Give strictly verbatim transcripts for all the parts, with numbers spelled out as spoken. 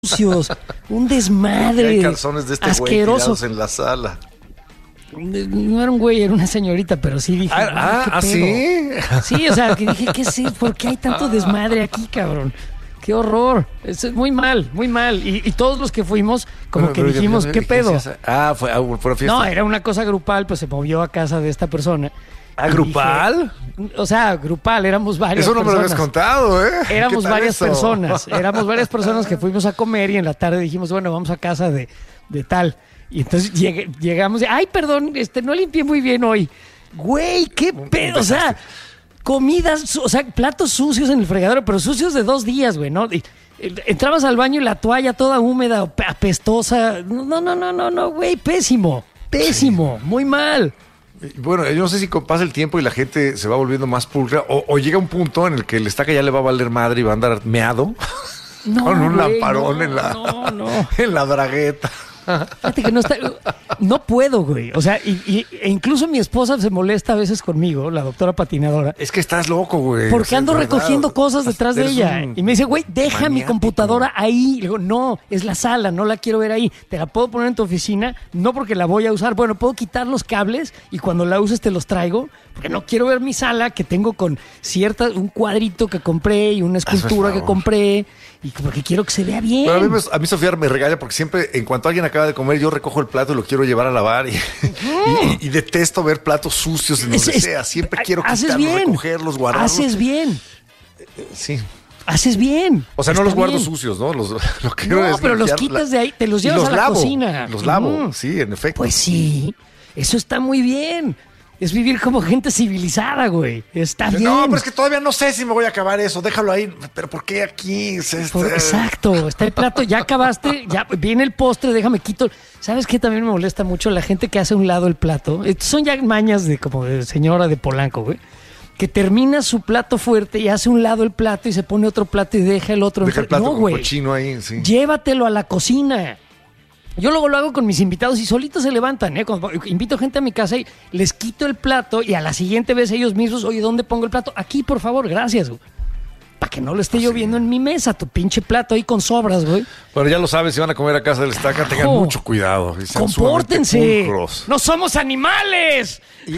sucios, un desmadre. Hay calzones de este asqueroso. güey tirados en la sala. No era un güey, era una señorita, pero sí dije. Ah, ah, ¿ah sí. Sí, o sea, que dije, ¿qué es? ¿Por qué hay tanto desmadre aquí, cabrón? ¡Qué horror! Es muy mal, muy mal. Y, y todos los que fuimos, como bueno, que dijimos, ¿qué pedo? Ah, fue, ah, fue una fiesta. No, era una cosa grupal, pues se movió a casa de esta persona. ¿Ah, grupal? Dije, o sea, grupal, éramos varias personas. Eso no personas. me lo habías contado, ¿eh? Éramos varias eso? personas. Éramos varias personas que fuimos a comer y en la tarde dijimos, bueno, vamos a casa de, de tal. Y entonces llegué, llegamos, ay, perdón, este, no limpié muy bien hoy. Güey, qué pedo, o sea, comidas, o sea, platos sucios en el fregadero, pero sucios de dos días, güey, ¿no? Y, entrabas al baño y la toalla toda húmeda, apestosa. No, no, no, no, no, güey, pésimo, pésimo, sí. Muy mal. Bueno, yo no sé si pasa el tiempo y la gente se va volviendo más pulcra o, o llega un punto en el que el estaca ya le va a valer madre y va a andar meado no, con un güey, lamparón no, en la no, no. en la bragueta. Fíjate que no está, no puedo, güey. O sea, y, y, e incluso mi esposa se molesta a veces conmigo, la doctora patinadora. Es que estás loco, güey. Porque o sea, ando recogiendo verdad. cosas detrás de ella. Un... Y me dice, güey, deja maniático. mi computadora ahí. Le digo, no, es la sala, no la quiero ver ahí. Te la puedo poner en tu oficina, no porque la voy a usar. Bueno, puedo quitar los cables y cuando la uses te los traigo. Porque no quiero ver mi sala que tengo con cierta, un cuadrito que compré y una escultura que compré. Y porque quiero que se vea bien. Pero a, mí me, a mí Sofía me regaña porque siempre, en cuanto alguien acaba de comer, yo recojo el plato y lo quiero llevar a lavar. Y, uh-huh. y, y detesto ver platos sucios en donde es, es, sea. Siempre quiero quitarlos, bien. recogerlos, guardarlos. Haces bien. Sí. Haces bien. O sea, no Está los guardo bien. sucios, ¿no? Los, lo que no, pero los quitas la... de ahí, te los llevas los a la lavo, cocina. Los lavo, uh-huh. sí, en efecto. Pues sí, eso está muy bien. Es vivir como gente civilizada, güey. Está bien. No, pero es que todavía no sé si me voy a acabar eso. Déjalo ahí. ¿Pero por qué aquí? Este... Por, exacto. Está el plato. Ya acabaste. Ya viene el postre. Déjame quito. ¿Sabes qué? También me molesta mucho la gente que hace a un lado el plato. Son ya mañas de como de señora de Polanco, güey. Que termina su plato fuerte y hace a un lado el plato y se pone otro plato y deja el otro. Deja el plato no, con güey. cochino ahí, sí. Llévatelo a la cocina. Yo luego lo hago con mis invitados y solitos se levantan, ¿eh? Cuando invito gente a mi casa y les quito el plato y a la siguiente vez ellos mismos, oye, ¿dónde pongo el plato? Aquí, por favor, gracias, güey. Para que no lo esté lloviendo en mi mesa, tu pinche plato ahí con sobras, güey. Bueno, ya lo sabes, si van a comer a casa del estaca, tengan mucho cuidado. Y compórtense. ¡No somos animales! Y, y,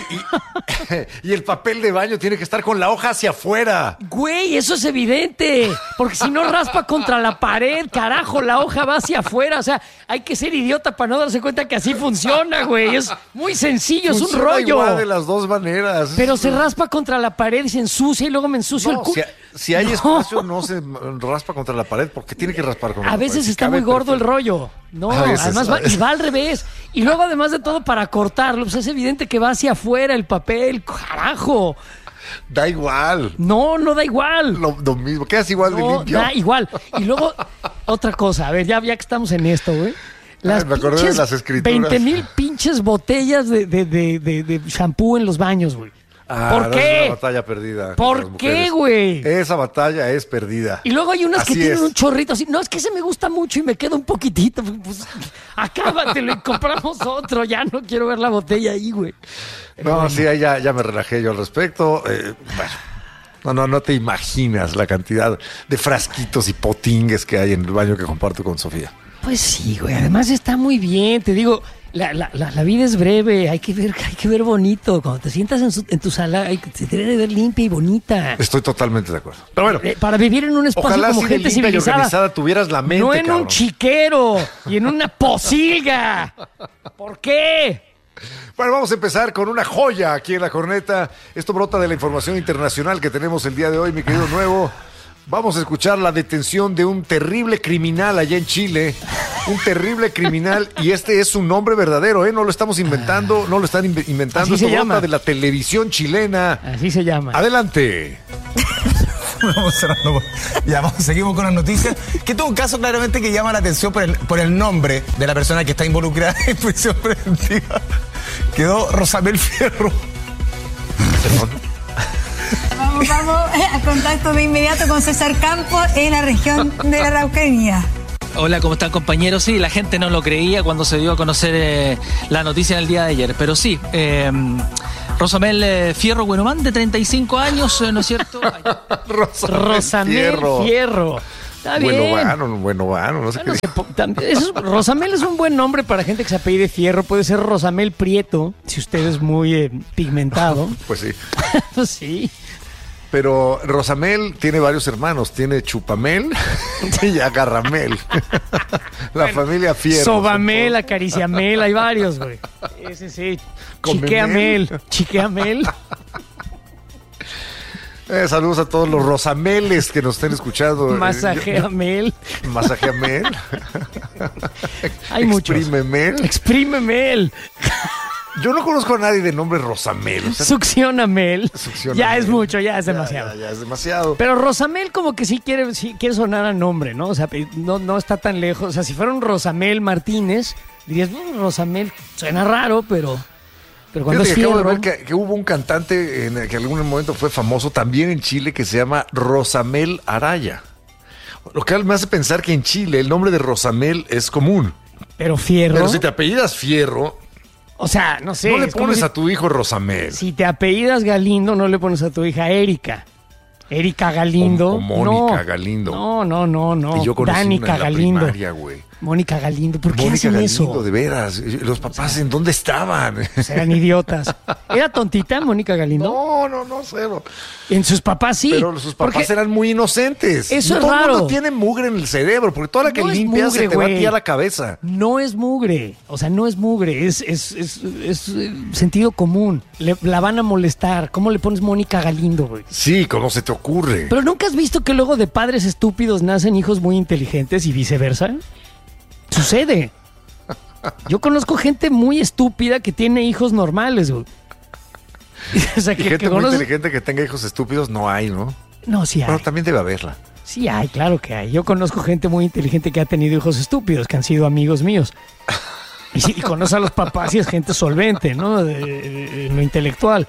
y el papel de baño tiene que estar con la hoja hacia afuera. Güey, eso es evidente. Porque si no raspa contra la pared, carajo, la hoja va hacia afuera. O sea, hay que ser idiota para no darse cuenta que así funciona, güey. Es muy sencillo, funciona es un rollo. Igual de las dos maneras. Pero se raspa contra la pared y se ensucia y luego me ensucio no, el culo. Si, si hay no. espacio, no se raspa contra la pared. ¿Por qué tiene que raspar contra a la pared? A veces está muy gordo perfecto. el rollo. No, veces, además va, y va al revés. Y luego, además de todo, para cortarlo, pues es evidente que va hacia afuera el papel. ¡Carajo! Da igual. No, no da igual. Lo, lo mismo, quedas igual no, de limpio. Da igual. Y luego, otra cosa. A ver, ya, ya que estamos en esto, güey. Las Ay, me acordé de las escrituras. veinte mil pinches botellas de, de, de, de, de shampoo en los baños, güey. Ah, ¿Por qué? Es una batalla perdida. ¿Por qué, güey? Esa batalla es perdida. Y luego hay unas así que tienen es. un chorrito así. No, es que ese me gusta mucho y me queda un poquitito. Pues acábatelo y compramos otro. Ya no quiero ver la botella ahí, güey. No, bueno. sí, ya, ya me relajé yo al respecto. Eh, bueno, no, no, no te imaginas la cantidad de frasquitos y potingues que hay en el baño que comparto con Sofía. Pues sí, güey. Además está muy bien. Te digo... La, la, la, la vida es breve, hay que ver, hay que ver bonito. Cuando te sientas en, su, en tu sala, hay, se debe de ver limpia y bonita. Estoy totalmente de acuerdo. Pero bueno, eh, para vivir en un espacio ojalá como si gente de limpia civilizada, y organizada tuvieras la mente, no en cabrón. un chiquero y en una posilga. ¿Por qué? Bueno, vamos a empezar con una joya aquí en La Corneta. Esto brota de la información internacional que tenemos el día de hoy, mi querido Nuevo. Vamos a escuchar la detención de un terrible criminal allá en Chile. Un terrible criminal, y este es su nombre verdadero, ¿eh? No lo estamos inventando, no lo están in- inventando. Así Esto se llama. de la televisión chilena. Así se llama. Adelante. Vamos cerrando. Ya, vamos, seguimos con las noticias. Que tuvo un caso claramente que llama la atención por el, por el nombre de la persona que está involucrada en prisión preventiva. Quedó Rosamel Fierro. Vamos, vamos a contacto de inmediato con César Campos en la región de la Araucanía. Hola, ¿cómo están, compañeros? Sí, la gente no lo creía cuando se dio a conocer eh, la noticia en el día de ayer, pero sí, eh, Rosamel eh, Fierro Guenomán, de treinta y cinco años, eh, ¿no es cierto? Rosamel Fierro. Fierro. Está bien. Buenovano, Buenovano, no sé Bueno, qué. se po- también- eso es- Rosamel es un buen nombre para gente que se apellide Fierro. Puede ser Rosamel Prieto, si usted es muy eh, pigmentado. Pues sí. Pues sí. Pero Rosamel tiene varios hermanos. Tiene Chupamel y Agarramel. La familia Fierro. Sobamel, Acariciamel, hay varios, güey. Ese sí. Comemel. Chiqueamel. Chiqueamel. Eh, saludos a todos los Rosameles que nos estén escuchando. Masajeamel. Eh, Masajeamel. Hay muchos. Exprímemel. Exprímemel. Yo no conozco a nadie de nombre Rosamel. O sea, Succionamel. Succionamel. Ya es mucho, ya es ya, demasiado. Ya, ya es demasiado. Pero Rosamel como que sí quiere, sí quiere sonar a nombre, ¿no? O sea, no, no está tan lejos. O sea, si fuera un Rosamel Martínez, dirías, bueno, Rosamel suena raro, pero, pero cuando Fíjate es que acabo de Fierro... ver que, que hubo un cantante en el que en algún momento fue famoso también en Chile que se llama Rosamel Araya. Lo que me hace pensar que en Chile el nombre de Rosamel es común. Pero Fierro... Pero si te apellidas Fierro, O sea, no sé. no le es como pones si- a tu hijo Rosamel. Si te apellidas Galindo, no le pones a tu hija Erika. Erika Galindo. O- o Mónica no. Galindo. No, no, no, no. Y yo conocí Danica una en la Galindo. primaria, güey. Mónica Galindo. ¿Por qué Mónica hacen Galindo, eso? de veras. Los papás, ¿en dónde estaban? Pues eran idiotas. ¿Era tontita Mónica Galindo? No, no, no, cero. En sus papás sí. Pero sus papás porque eran muy inocentes. Eso No es todo el raro. mundo tiene mugre en el cerebro, porque toda la que No es limpias mugre, se te va a güey. ti a la cabeza. no es mugre. O sea, no es mugre. Es, es, es, es, eh, sentido común. Le- la van a molestar. ¿Cómo le pones Mónica Galindo, güey? Sí, ¿cómo se te ocurre? Pero ¿nunca has visto que luego de padres estúpidos nacen hijos muy inteligentes y viceversa? Sucede. Yo conozco gente muy estúpida que tiene hijos normales, güey. O sea, Y que, gente que muy conoces- inteligente que tenga hijos estúpidos no hay, ¿no? No, sí hay. Pero también debe haberla. Sí hay, claro que hay. Yo conozco gente muy inteligente que ha tenido hijos estúpidos, que han sido amigos míos. Y, sí, y conoce a los papás y es gente solvente, ¿no? De, de- de lo intelectual.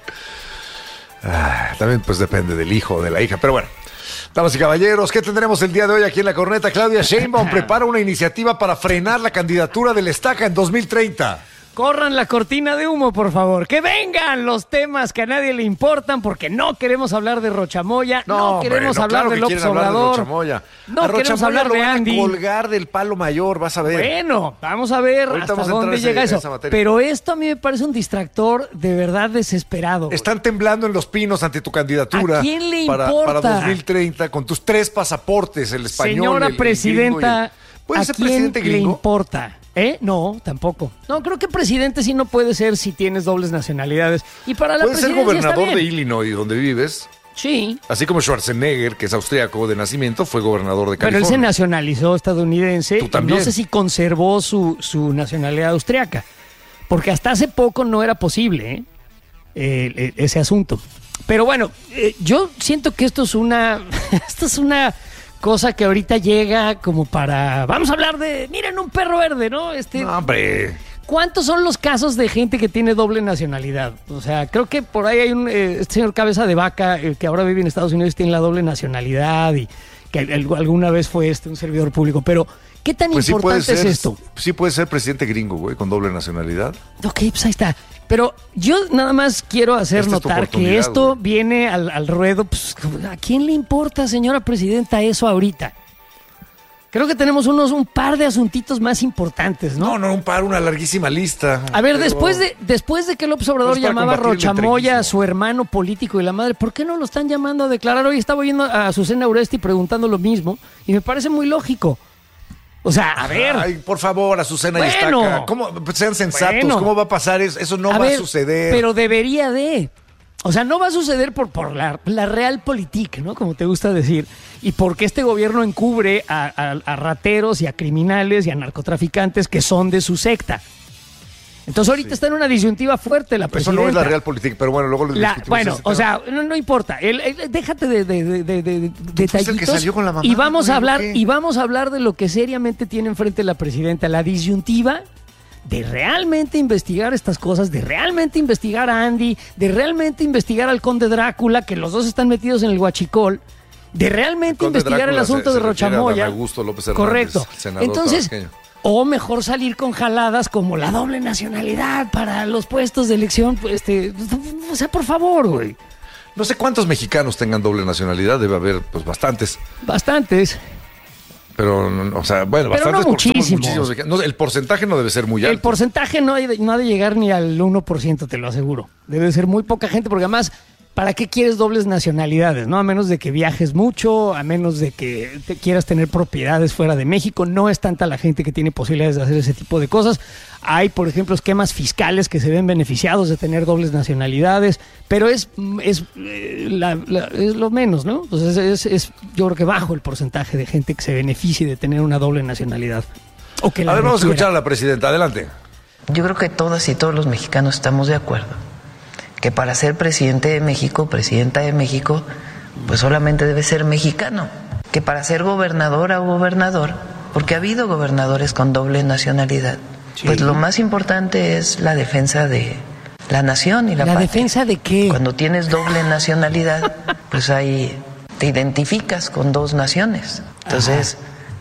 Ah, también pues depende del hijo o de la hija, pero bueno. Damas y caballeros, ¿qué tendremos el día de hoy aquí en La Corneta? Claudia Sheinbaum prepara una iniciativa para frenar la candidatura del Estaca en dos mil treinta. Corran la cortina de humo, por favor. Que vengan los temas que a nadie le importan, porque no queremos hablar de Rochamoya, no, hombre, queremos no, hablar claro de que López quieren hablar de Obrador. Rochamoya. No A queremos Rochamoya hablar lo de van a Andy. colgar del palo mayor, vas a ver. Bueno, vamos a ver Ahorita hasta vamos a entrar dónde ese- llega en eso. esa materia. Pero esto a mí me parece un distractor de verdad desesperado. güey. Están temblando en los pinos ante tu candidatura. ¿A quién le para, importa? para dos mil treinta con tus tres pasaportes, el español, Señora el- el presidenta, gringo y el- ¿Puede ¿a ser quién presidente le gringo? importa? ¿Eh? No, tampoco. No, creo que presidente sí no puede ser si tienes dobles nacionalidades. Y para la Puede ser presidencia está gobernador de bien. Illinois, donde vives. Sí, Así como Schwarzenegger, que es austriaco de nacimiento, fue gobernador de pero él se California. nacionalizó estadounidense. Tú también. No sé si conservó su, su nacionalidad austriaca. Porque hasta hace poco no era posible ¿eh? Eh, eh, ese asunto. Pero bueno, eh, yo siento que esto es una. esto es una cosa que ahorita llega como para. Vamos a hablar de. Miren, un perro verde, ¿no? Este. No, hombre. ¿Cuántos son los casos de gente que tiene doble nacionalidad? O sea, creo que por ahí hay un eh, este señor Cabeza de Vaca eh, que ahora vive en Estados Unidos y tiene la doble nacionalidad y que al- alguna vez fue este un servidor público. Pero, ¿qué tan Pues sí puede importante ser, es esto? sí puede ser presidente gringo, güey, con doble nacionalidad. Ok, pues ahí está. Pero yo nada más quiero hacer Esta es tu notar que oportunidad, esto güey. viene al, al ruedo. Pues, ¿a quién le importa, señora presidenta, eso ahorita? Creo que tenemos unos un par de asuntitos más importantes, ¿no? No, no, un par, una larguísima lista. A ver, Pero- después de después de que López Obrador Pues para llamaba a combatir el Rochamoya a entreguismo. su hermano político y la madre, ¿por qué no lo están llamando a declarar? Hoy estaba oyendo a Azucena Uresti preguntando lo mismo y me parece muy lógico. O sea, a ver, Ay, por favor, Azucena y Bueno. Estaca. ¿Cómo? Pues sean sensatos. Bueno. ¿Cómo va a pasar eso? Eso no a va ver, a suceder. pero debería de. O sea, no va a suceder por, por la, la realpolitik, ¿no? Como te gusta decir. Y porque este gobierno encubre a, a- a rateros y a criminales y a narcotraficantes que son de su secta. Entonces ahorita está en una disyuntiva fuerte la Eso presidenta. no es la realpolitik, pero bueno, luego lo La- discutimos. bueno, ese o tema. sea, no, no importa. El- el- déjate de, de, de, de- de- fuiste el que detallitos. salió con la mamá, y vamos güey, a hablar ¿o qué? y vamos a hablar de lo que seriamente tiene enfrente la presidenta, la disyuntiva de realmente investigar estas cosas, de realmente investigar a Andy, de realmente investigar al conde Drácula, que los dos están metidos en el huachicol, de realmente Conde investigar el Drácula asunto se- de se refiere a Rochamoya. Dan Augusto López Hernández, Correcto. senador Entonces, tabasqueño. o mejor salir con jaladas como la doble nacionalidad para los puestos de elección, pues, este, o sea, por favor, güey. No sé cuántos mexicanos tengan doble nacionalidad, debe haber pues bastantes. Bastantes. Pero, o sea, bueno, Pero bastantes no porque somos muchísimos. muchísimos mexicanos. No, el porcentaje no debe ser muy alto. El porcentaje no, hay de, no ha de llegar ni al uno por ciento, te lo aseguro. Debe ser muy poca gente, porque además, ¿para qué quieres dobles nacionalidades? ¿No? A menos de que viajes mucho, a menos de que te quieras tener propiedades fuera de México. No es tanta la gente que tiene posibilidades de hacer ese tipo de cosas. Hay, por ejemplo, esquemas fiscales que se ven beneficiados de tener dobles nacionalidades, pero es, es, eh, la, la, es lo menos, ¿no? Entonces es, es, yo creo que bajo el porcentaje de gente que se beneficie de tener una doble nacionalidad. O que la A ver, vamos a requiera. escuchar a la presidenta. Adelante. Yo creo que todas y todos los mexicanos estamos de acuerdo que para ser presidente de México, presidenta de México, pues solamente debe ser mexicano. Que para ser gobernadora o gobernador, porque ha habido gobernadores con doble nacionalidad, Sí. pues lo más importante es la defensa de la nación y la, ¿La patria. defensa de qué? Cuando tienes doble nacionalidad, pues ahí te identificas con dos naciones. Entonces,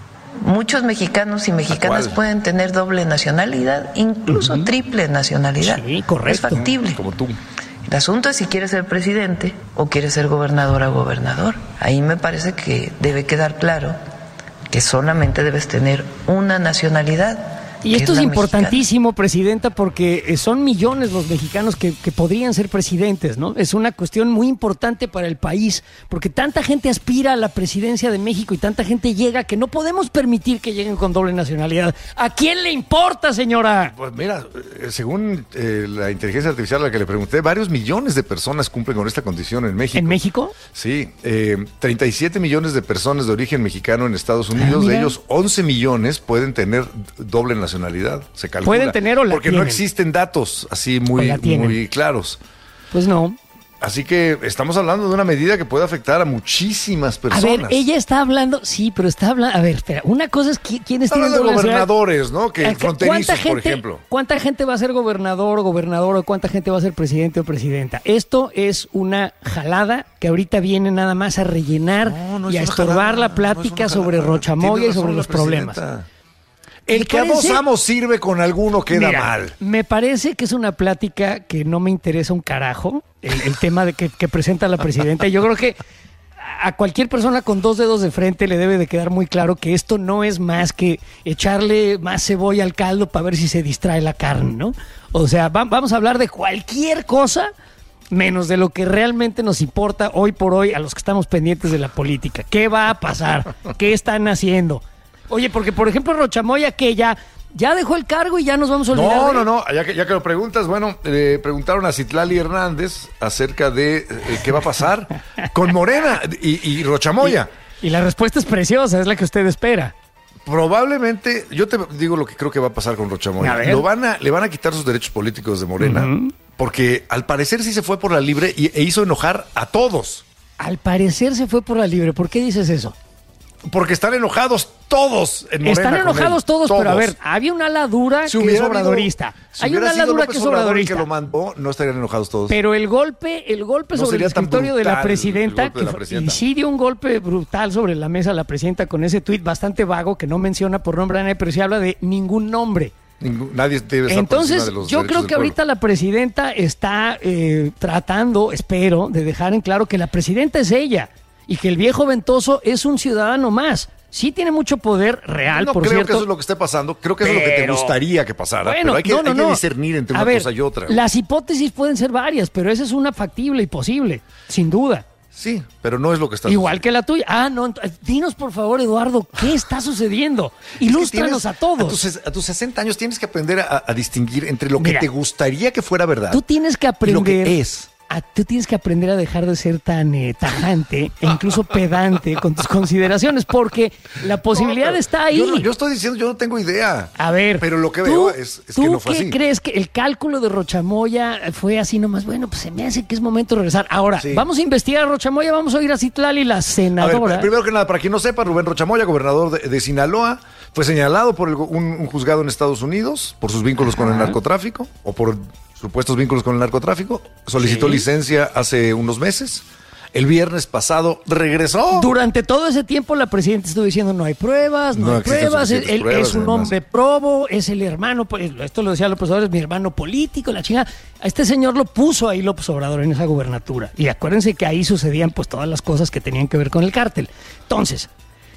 muchos mexicanos y mexicanas cuál? pueden tener doble nacionalidad, incluso triple nacionalidad. Sí, correcto. Es factible. Como tú. El asunto es si quieres ser presidente o quieres ser gobernadora o gobernador. Ahí me parece que debe quedar claro que solamente debes tener una nacionalidad. Y que esto es la importantísimo, presidenta, porque eh, son millones los mexicanos que, que podrían ser presidentes, ¿no? Es una cuestión muy importante para el país, porque tanta gente aspira a la presidencia de México y tanta gente llega que no podemos permitir que lleguen con doble nacionalidad. ¿A quién le importa, señora? Pues mira, eh, según eh, la inteligencia artificial a la que le pregunté, varios millones de personas cumplen con esta condición en México. ¿En México? Sí, eh, treinta y siete millones de personas de origen mexicano en Estados Unidos, Ah, de mira. ellos once millones pueden tener doble nacionalidad, se calcula. Pueden tener o la Porque no tienen. existen datos así O muy, la tienen. muy claros. Pues no. Así que estamos hablando de una medida que puede afectar a muchísimas A personas. ver, ella está hablando, sí, pero está hablando, a ver, espera, una cosa es qui- quiénes Está tienen hablando de doble nacionalidad. gobernadores, ¿no? Que Acá, fronterizos, ¿cuánta por gente- ejemplo. ¿Cuánta gente va a ser gobernador o gobernadora o cuánta gente va a ser presidente o presidenta? Esto es una jalada que ahorita viene nada más a rellenar No, no y es a una estorbar jalada, la no plática es una sobre jalada. Rochamoya Tiene y sobre razón los la problemas. presidenta. ¿El El que a vos amo sirve con alguno queda Mira, mal. Me parece que es una plática que no me interesa un carajo, el, el tema de que, que presenta la presidenta. Yo creo que a cualquier persona con dos dedos de frente le debe de quedar muy claro que esto no es más que echarle más cebolla al caldo para ver si se distrae la carne, ¿no? O sea, va- vamos a hablar de cualquier cosa menos de lo que realmente nos importa hoy por hoy a los que estamos pendientes de la política. ¿Qué va a pasar? ¿Qué están haciendo? Oye, porque por ejemplo Rochamoya que ya, ya dejó el cargo y ya nos vamos a olvidar. No, de no, él. no, ya que, ya que lo preguntas, bueno, le preguntaron a Citlali Hernández acerca de eh, qué va a pasar con Morena y, y Rochamoya. Y la respuesta es preciosa, es la que usted espera. Probablemente, yo te digo lo que creo que va a pasar con A Rochamoya. ver. Lo van a, le van a quitar sus derechos políticos de Morena, porque al parecer sí se fue por la libre y, e hizo enojar a todos. Al parecer se fue por la libre. ¿Por qué dices eso? Porque están enojados todos en Morena. Están con enojados él. todos, pero a ver, había una ala dura Si que es hubiera habido- obradorista. si Hay hubiera una ala sido dura López que es Obrador el obradorista. que lo mandó, no estarían enojados todos. Pero el golpe, el golpe No sobre el sería tan escritorio de la brutal presidenta, el golpe de la que fue- presidenta. y sí dio un golpe brutal sobre la mesa la presidenta con ese tuit bastante vago que no menciona por nombre a nadie, pero sí habla de ningún nombre. Ningún- nadie debe estar por Entonces, encima de los yo derechos creo del que pueblo. ahorita la presidenta está eh, tratando, espero, de dejar en claro que la presidenta es ella y que el viejo ventoso es un ciudadano más. Sí tiene mucho poder real, No por creo cierto. que eso es lo que esté pasando. Creo que eso es lo que te Pero- gustaría que pasara. Bueno, pero hay que, no, no, hay que no. discernir entre A una ver, cosa y otra. Las hipótesis pueden ser varias, pero esa es una factible y posible, sin duda. Sí, pero no es lo que está Igual que la tuya. Ah, no, ent- dinos por favor, Eduardo, ¿qué está sucediendo? Ilústranos a todos. A tus, a tus sesenta años tienes que aprender a, a distinguir entre lo Mira, que te gustaría que fuera verdad Tú tienes que y aprender. lo que es. a- tú tienes que aprender a dejar de ser tan eh, tajante e incluso pedante con tus consideraciones, porque la posibilidad No, pero está ahí. Yo, no- yo estoy diciendo, yo no tengo idea. A ver, Pero lo que ¿tú- veo es, es que ¿tú no fue qué así. crees que el cálculo de Rochamoya fue así nomás? Bueno, pues se me hace que es momento de regresar. Ahora, Sí. vamos a investigar a Rochamoya, vamos a oír a Citlali, la A ver, senadora. primero que nada, para quien no sepa, Rubén Rochamoya, gobernador de, de Sinaloa, fue señalado por el go- un, un juzgado en Estados Unidos por sus vínculos con el narcotráfico o por supuestos vínculos con el narcotráfico. Solicitó Sí. licencia hace unos meses. El viernes pasado regresó. Durante todo ese tiempo la presidenta estuvo diciendo no hay pruebas, no, No hay existen pruebas, él, suficientes él pruebas, es un además. hombre probo, es el hermano, pues, esto lo decía López Obrador, es mi hermano político, la chingada. A este señor lo puso ahí López Obrador en esa gubernatura. Y acuérdense que ahí sucedían pues todas las cosas que tenían que ver con el cártel. Entonces,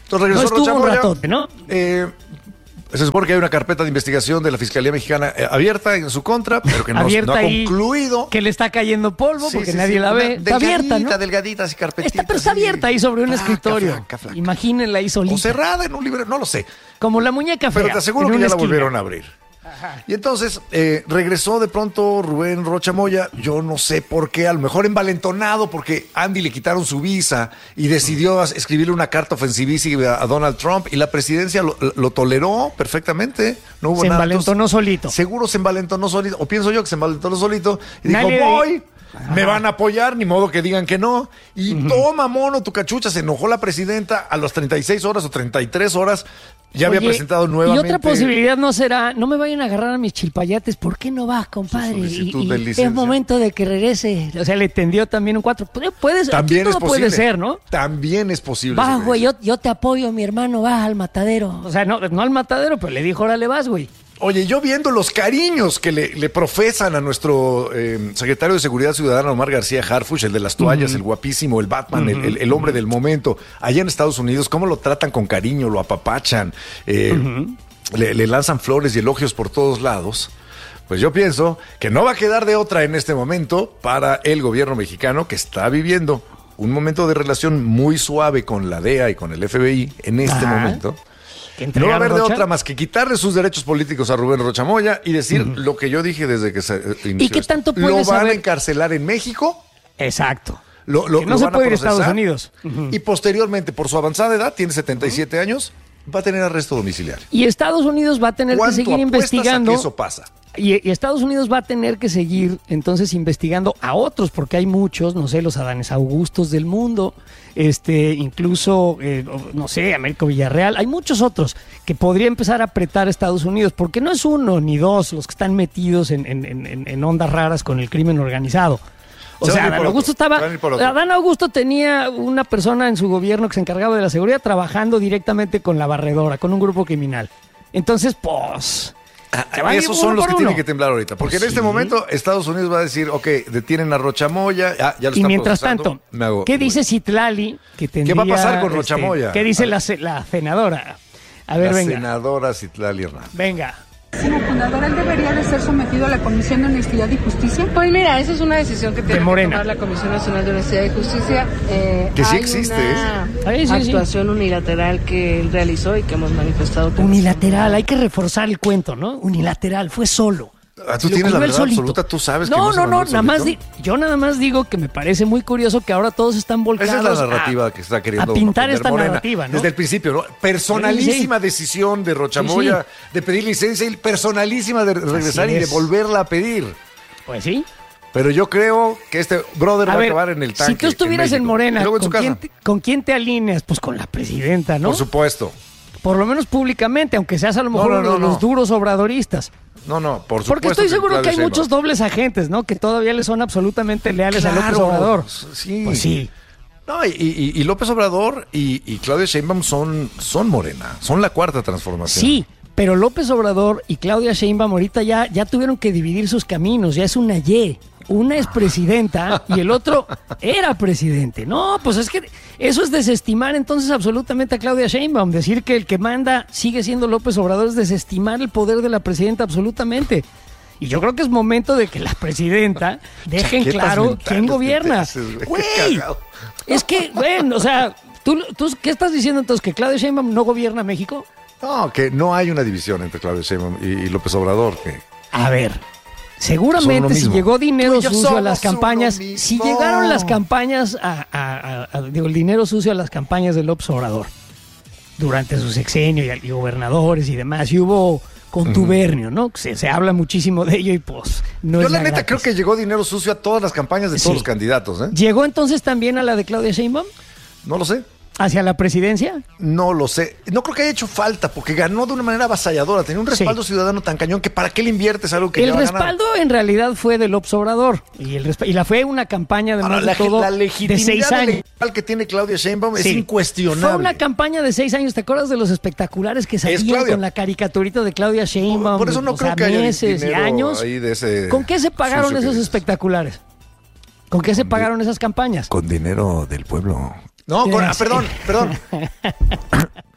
Entonces regresó No estuvo Rocha un Moya. ratote, ¿no? Eh, se supone que hay una carpeta de investigación de la Fiscalía Mexicana eh, abierta en su contra, pero que no, abierta no ha ahí, concluido. que le está cayendo polvo Sí, porque sí, nadie sí, la una ve. Está abierta, delgadita, ¿no? delgadita, así carpetita. Está, pero está así. abierta ahí sobre un Flaca, escritorio. flaca, flaca. Imagínenla ahí solita. O cerrada en un libro, no lo sé. Como la muñeca fea. Pero te aseguro en que una ya la esquina. volvieron a abrir. Y entonces eh, regresó de pronto Rubén Rocha Moya, yo no sé por qué, a lo mejor envalentonado porque Andy le quitaron su visa y decidió as- escribirle una carta ofensivísima a Donald Trump y la presidencia lo, lo toleró perfectamente, no hubo Se nada. envalentonó Entonces, solito. Seguro se envalentonó solito, o pienso yo que se envalentonó solito y Nadie- dijo, voy, me van a apoyar, ni modo que digan que no. Y toma, mono, tu cachucha, se enojó la presidenta a las treinta y seis horas o treinta y tres horas, ya había Oye, presentado nuevamente. Y otra posibilidad no será, no me vayan a agarrar a mis chilpayates, ¿por qué no vas, compadre? Su solicitud Y- de y licencia. es momento de que regrese. O sea, le tendió también un cuatro. Puede, puede ser, También aquí es todo posible. puede ser, ¿no? También es posible. Vas, señores. güey, yo, yo te apoyo, mi hermano, vas al matadero. O sea, no, no al matadero, pero le dijo, órale, vas, güey. Oye, yo viendo los cariños que le, le profesan a nuestro eh, secretario de Seguridad Ciudadana, Omar García Harfuch, el de las toallas, el guapísimo, el Batman, el, el- el hombre del momento, allá en Estados Unidos, cómo lo tratan con cariño, lo apapachan, eh, le, le lanzan flores y elogios por todos lados. Pues yo pienso que no va a quedar de otra en este momento para el gobierno mexicano que está viviendo un momento de relación muy suave con la D E A y con el F B I en este Ajá. momento. Que No va a entregar haber de Rocha. otra más que quitarle sus derechos políticos a Rubén Rocha Moya y decir lo que yo dije desde que se eh, inició qué esto. tanto Lo puedes van saber? a encarcelar en México. Exacto. Lo, lo- Que no lo se van puede ir a procesar, Estados Unidos. Y posteriormente, por su avanzada edad, tiene setenta y siete años, va a tener arresto domiciliario. Y Estados Unidos va a tener que ¿Cuánto seguir apuestas a investigando. que eso pasa? Y, y Estados Unidos va a tener que seguir entonces investigando a otros, porque hay muchos, no sé, los Adanes Augustos del mundo, este, incluso, eh, no sé, Américo Villarreal, hay muchos otros que podría empezar a apretar a Estados Unidos, porque no es uno ni dos los que están metidos en, en- en- en ondas raras con el crimen organizado. O Se van a sea, ir por Adán otro, Augusto se van a estaba. ir por otro. Adán Augusto tenía una persona en su gobierno que se encargaba de la seguridad trabajando directamente con la barredora, con un grupo criminal. Entonces, pues. se van a ir Esos uno son los por que uno. tienen que temblar ahorita. Porque Pues en este sí. momento Estados Unidos va a decir, ok, detienen a Rocha Moya, ya, ya lo Y están mientras procesando, tanto, me hago- ¿qué dice Citlali? Que tendría, va a pasar con este, Rocha Moya? ¿Qué dice A la, se- la senadora? A ver, La venga. senadora Citlali Hernández. Venga. Como fundador, él debería de ser sometido a la Comisión de Honestidad y Justicia. Pues mira, esa es una decisión que tiene que Morena. tomar la Comisión Nacional de Honestidad y Justicia. Eh, Que sí hay existe, una ¿eh? Sí, sí, sí. actuación unilateral que él realizó y que hemos manifestado. que Unilateral, hay que reforzar el cuento, ¿no? Unilateral, fue solo. Ah, tú Lo tienes la ocurrió él verdad solito. absoluta, tú sabes que No, no se no, mandó no, él nada más di- solito. yo nada más digo que me parece muy curioso que ahora todos están volcados Esa es la a- narrativa que está queriendo a pintar poner esta Morena narrativa, ¿no? desde el principio, ¿no? Personalísima decisión de Rocha Sí, Moya sí. de pedir licencia y personalísima de regresar y de es. volverla a pedir. Pues sí. Pero yo creo que este brother A va ver, a acabar en el tanque. si tú estuvieras en, México. Morena, Y luego en su ¿con quién, casa. te, con quién te alineas? Pues con la presidenta, ¿no? Por supuesto. Por lo menos públicamente, aunque seas a lo No, mejor no, uno de no, los no. duros obradoristas. No, no, por supuesto. Porque estoy seguro que Claudia hay Sheinbaum. muchos dobles agentes, ¿no? Que todavía le son absolutamente leales a López Claro, Obrador. Sí. Pues sí. No, y, y- y López Obrador y, y Claudia Sheinbaum son, son Morena, son la cuarta transformación. Sí, pero López Obrador y Claudia Sheinbaum ahorita ya, ya tuvieron que dividir sus caminos, ya es una Y. Una es presidenta y el otro era presidente. No, pues es que eso es desestimar entonces absolutamente a Claudia Sheinbaum. Decir que el que manda sigue siendo López Obrador es desestimar el poder de la presidenta absolutamente. Y yo creo que es momento de que la presidenta deje en Chaquetas claro mentales quién que gobierna. te haces, güey. Qué Güey, cagado. es que, bueno, o sea, ¿tú, tú qué estás diciendo entonces? ¿Que Claudia Sheinbaum no gobierna México? No, que no hay una división entre Claudia Sheinbaum y, y López Obrador. Que A ver, Son lo seguramente si mismo. llegó dinero Tú y yo sucio a las somos campañas, uno mismo. si llegaron las campañas, a, a- a- a- digo, el dinero sucio a las campañas de López Obrador durante su sexenio y, y gobernadores y demás, y hubo contubernio, ¿no? Se, se habla muchísimo de ello y pues no yo es la nada neta creo gratis. que llegó dinero sucio a todas las campañas de todos Sí. los candidatos, ¿eh? ¿Llegó entonces también a la de Claudia Sheinbaum? No lo sé. ¿Hacia la presidencia? No lo sé. No creo que haya hecho falta porque ganó de una manera avasalladora. Tenía un respaldo Sí. ciudadano tan cañón que ¿para qué le inviertes algo que El ya va a ganar? respaldo en realidad fue del López Obrador y, el resp- y la fue una campaña de Ahora, más la, de todo la de legitimidad seis años. electoral que tiene Claudia Sheinbaum es Sí. incuestionable. Fue una campaña de seis años. ¿Te acuerdas de los espectaculares que salían Claudia. con la caricaturita de Claudia Sheinbaum? Por eso no O creo sea, que haya meses y dinero años. ahí de ese ¿Con qué se pagaron sucio que esos dices. espectaculares? ¿Con qué se Con pagaron esas campañas? Con dinero del pueblo. No, con, ah, Sí. perdón, perdón.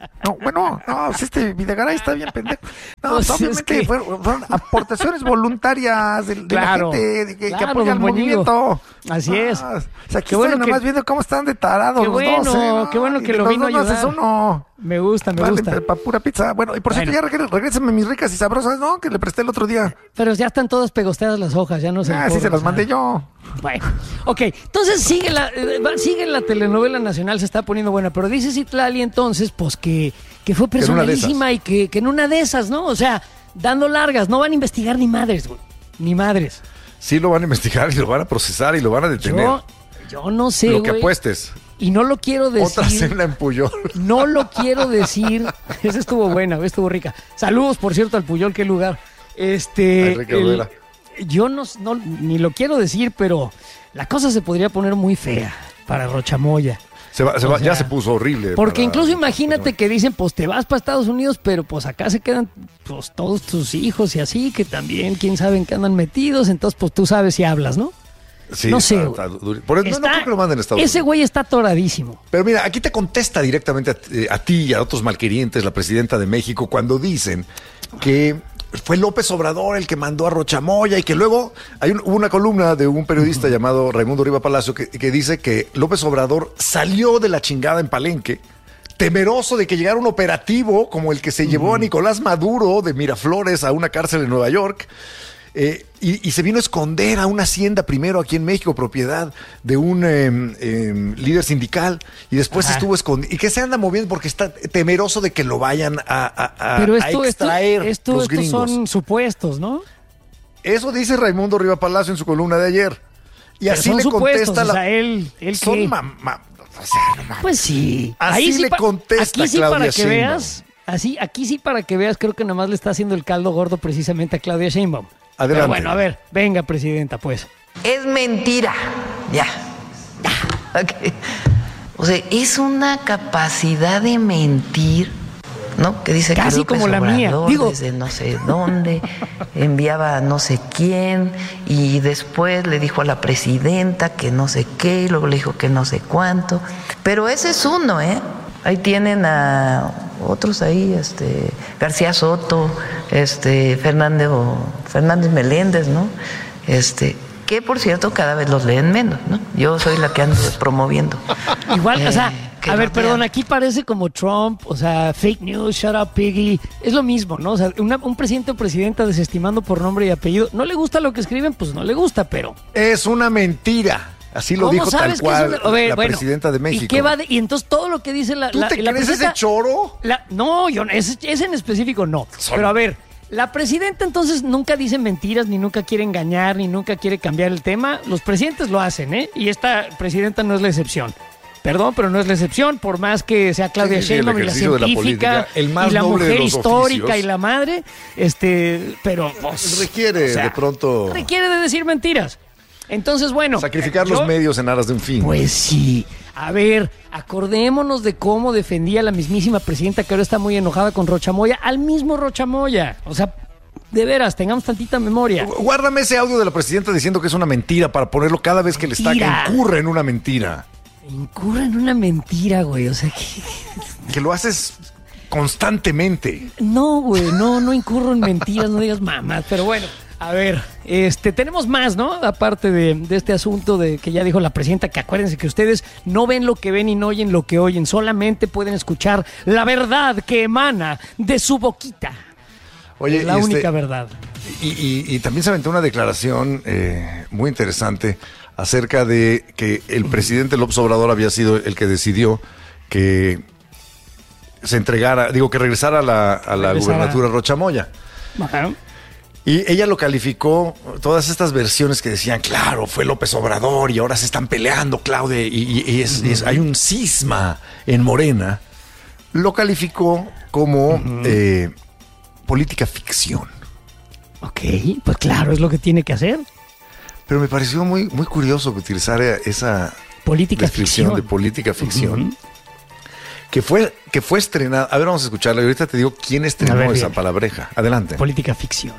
No, bueno, no, pues este Videgaray está bien pendejo. No, Pues pues obviamente es que- fueron, fueron aportaciones voluntarias de, de Claro, la gente de que, que claro, apoya el don Moñigo. movimiento. Así es. Ah, o sea, aquí Qué bueno estoy que- nomás viendo cómo están de tarados Qué los bueno, dos, ¿eh? ¿no? qué bueno Y que de lo los vino a dos no haces ayudar. uno. Me gusta, me Vale, gusta. para pura pizza. Bueno, y por cierto, Bueno. ya regre- regrésame mis ricas y sabrosas, ¿no? Que le presté el otro día. Pero ya están todas pegosteadas las hojas, ya no se Ah, le sí se puedo las mandé pasar. yo. Bueno, ok, entonces sigue la, eh, va- sigue la telenovela nacional, se está poniendo buena, pero dice Citlali entonces, pues que, que fue en una de esas. personalísima y que, que en una de esas, ¿no? O sea, dando largas, no van a investigar ni madres, güey, ni madres. Sí lo van a investigar y lo van a procesar y lo van a detener. Yo, yo no sé, lo que güey, apuestes. y no lo quiero Otra decir, cena en Puyol. no lo quiero decir, esa estuvo buena, estuvo rica. Saludos, por cierto, al Puyol, qué lugar. Este, Ay, Enrique Olvera. yo no, no, ni lo quiero decir, pero la cosa se podría poner muy fea para Rochamoya. Se va, se O va- sea, ya se puso horrible. Porque para- incluso imagínate que dicen, pues te vas para Estados Unidos, pero pues acá se quedan pues todos tus hijos y así, que también quién sabe en qué andan metidos, entonces pues tú sabes si hablas, ¿no? Sí, no está- sé, está güey. duro. Por eso, no, no Está- creo que lo manden a Estados Ese Unidos. güey está atoradísimo. Pero mira, aquí te contesta directamente a, eh, a ti y a otros malquerientes la presidenta de México cuando dicen que fue López Obrador el que mandó a Rochamoya y que luego hay un- hubo una columna de un periodista llamado Raimundo Riva Palacio que, que dice que López Obrador salió de la chingada en Palenque temeroso de que llegara un operativo como el que se llevó a Nicolás Maduro de Miraflores a una cárcel en Nueva York. Eh, y, y se vino a esconder a una hacienda primero aquí en México, propiedad de un eh, eh, líder sindical, y después Ajá. estuvo escondido. ¿Y que se anda moviendo? Porque está temeroso de que lo vayan a, a- a- Pero a esto, esto, extraer esto, los estos gringos. son supuestos, ¿no? Eso dice Raimundo Riva Palacio en su columna de ayer. Y Pero así son le supuestos, contesta o la... sea, él, él son qué. ma- ma- o sea, no mames. Pues sí. Así sí le pa- contesta aquí sí Claudia para que Sheinbaum. veas, así, aquí sí para que veas, creo que nada más le está haciendo el caldo gordo precisamente a Claudia Sheinbaum. Adelante. Pero bueno, a ver, venga, presidenta, pues. Es mentira. Ya. Ok. O sea, es una capacidad de mentir, ¿no? Que dice Casi que López como la mía. Obrador Digo- desde no sé dónde enviaba a no sé quién y después le dijo a la presidenta que no sé qué y luego le dijo que no sé cuánto. Pero ese es uno, ¿eh? Ahí tienen a otros ahí, este García Soto, este Fernando Fernández Meléndez, ¿no? Este que por cierto cada vez los leen menos, ¿no? Yo soy la que ando promoviendo. Igual, o Eh, sea, que a ver, lo perdón, vean. aquí parece como Trump, o sea, fake news, shut up, piggy. Es lo mismo, ¿no? O sea, una- un presidente o presidenta desestimando por nombre y apellido. No le gusta lo que escriben, pues no le gusta, pero. Es una mentira. Así lo ¿Cómo dijo tal sabes que es cual una- a ver, la bueno, presidenta de México. ¿Y qué va de- y entonces todo lo que dice la. ¿Tú la- te la crees presidenta- ese choro? La- no, yo no, ese, ese en específico no. Son- Pero a ver, la presidenta entonces nunca dice mentiras, ni nunca quiere engañar, ni nunca quiere cambiar el tema. Los presidentes lo hacen, ¿eh? Y esta presidenta no es la excepción. Perdón, pero no es la excepción, por más que sea Claudia Sí, sí, sí, el Sheinbaum y la ejercicio de la científica política, el más y la noble de mujer los histórica oficios. y la madre, este, pero pues, Requiere o sea, de pronto requiere de decir mentiras. Entonces, bueno, sacrificar yo- los medios en aras de un fin. pues sí. A ver, acordémonos de cómo defendía la mismísima presidenta que ahora está muy enojada con Rochamoya, al mismo Rochamoya. O sea, de veras, tengamos tantita memoria. Guárdame ese audio de la presidenta diciendo que es una mentira para ponerlo cada vez que le está que Mentira. incurre en una mentira. Incurre en una mentira, güey. O sea, que... Que lo haces constantemente. No, güey, no, no incurro en mentiras, no digas mamás. Pero bueno, a ver, este, tenemos más, ¿no? Aparte de, de este asunto de que ya dijo la presidenta, que acuérdense que ustedes no ven lo que ven y no oyen lo que oyen, solamente pueden escuchar la verdad que emana de su boquita. Oye, la y este- única verdad. Y, y- y también se aventó una declaración eh, muy interesante acerca de que el presidente López Obrador había sido el que decidió que se entregara, digo, que regresara a la, a la Regresara. gubernatura Rochamoya. Ajá. Y ella lo calificó, todas estas versiones que decían, claro, fue López Obrador y ahora se están peleando, Claudia, y, y- y es- y es- hay un cisma en Morena, lo calificó como eh, política ficción. Ok, pues claro, es lo que tiene que hacer. Pero me pareció muy, muy curioso que utilizara esa Política descripción ficción. de política ficción. Ujú. Que fue, que fue estrenada. A ver, vamos a escucharla. Y ahorita te digo quién A estrenó ver, esa bien. palabreja. Adelante. Política ficción.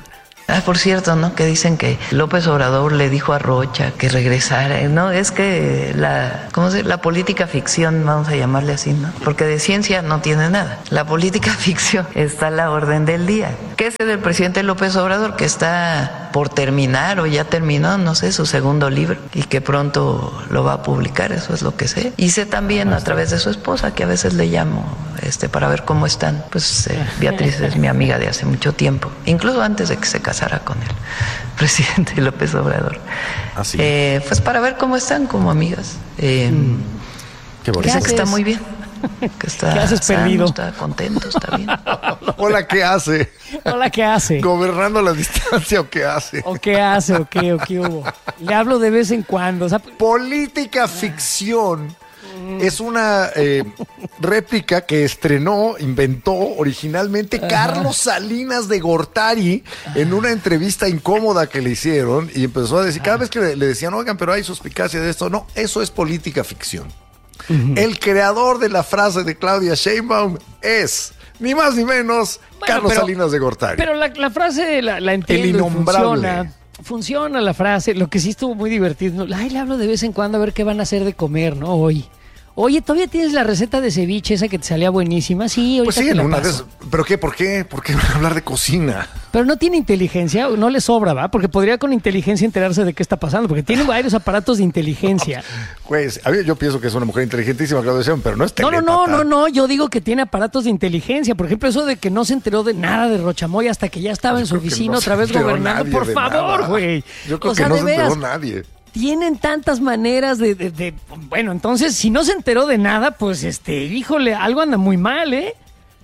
Ah, por cierto, ¿no? Que dicen que López Obrador le dijo a Rocha que regresara. No, es que la, ¿cómo se? La política ficción, vamos a llamarle así, ¿no? Porque de ciencia no tiene nada. La política ficción está a la orden del día. ¿Qué es del presidente López Obrador? Que está por terminar o ya terminó, no sé, su segundo libro y que pronto lo va a publicar, eso es lo que sé. Y sé también a través de su esposa, que a veces le llamo este, para ver cómo están. Pues eh, Beatriz es mi amiga de hace mucho tiempo, incluso antes de que se casara con el presidente López Obrador. ¿Ah, sí? eh, pues para ver cómo están como amigas. Eh, mm. Qué bonito. Dice que está muy bien. Que está ¿Qué haces sano, perdido? está contento, está bien. Hola, ¿qué hace? Hola, ¿qué hace? ¿Gobernando a la distancia o qué hace? ¿O qué hace? ¿O qué? ¿O qué hubo? Le hablo de vez en cuando. O sea, Política ficción es una eh, réplica que estrenó, inventó originalmente Ajá. Carlos Salinas de Gortari en una entrevista incómoda que le hicieron y empezó a decir, cada vez que le, le decían, oigan, pero hay suspicacia de esto, no, eso es política ficción. Uh-huh. El creador de la frase de Claudia Sheinbaum es, ni más ni menos, bueno, Carlos pero, Salinas de Gortari. Pero la, la frase la, la entiendo. El innombrable. Funciona, funciona la frase. Lo que sí estuvo muy divertido. Ay, le hablo de vez en cuando a ver qué van a hacer de comer, ¿no? Hoy. Oye, ¿todavía tienes la receta de ceviche esa que te salía buenísima? Sí, ahorita pues sí, te la en una paso. de ¿Pero qué? ¿Por qué? ¿Por qué hablar de cocina? Pero no tiene inteligencia, no le sobra, ¿va? Porque podría con inteligencia enterarse de qué está pasando, porque tiene varios aparatos de inteligencia. Pues, a ver, yo pienso que es una mujer inteligentísima, Claudia Sheinbaum, pero no es No, telépata. no, no, no, no, yo digo que tiene aparatos de inteligencia. Por ejemplo, eso de que no se enteró de nada de Rochamoy hasta que ya estaba yo en su oficina no otra vez gobernando. Por favor, güey. Yo creo o sea, que no de se veras, enteró nadie. Tienen tantas maneras de, de, de... Bueno, entonces, si no se enteró de nada, pues, este, híjole, algo anda muy mal, ¿eh?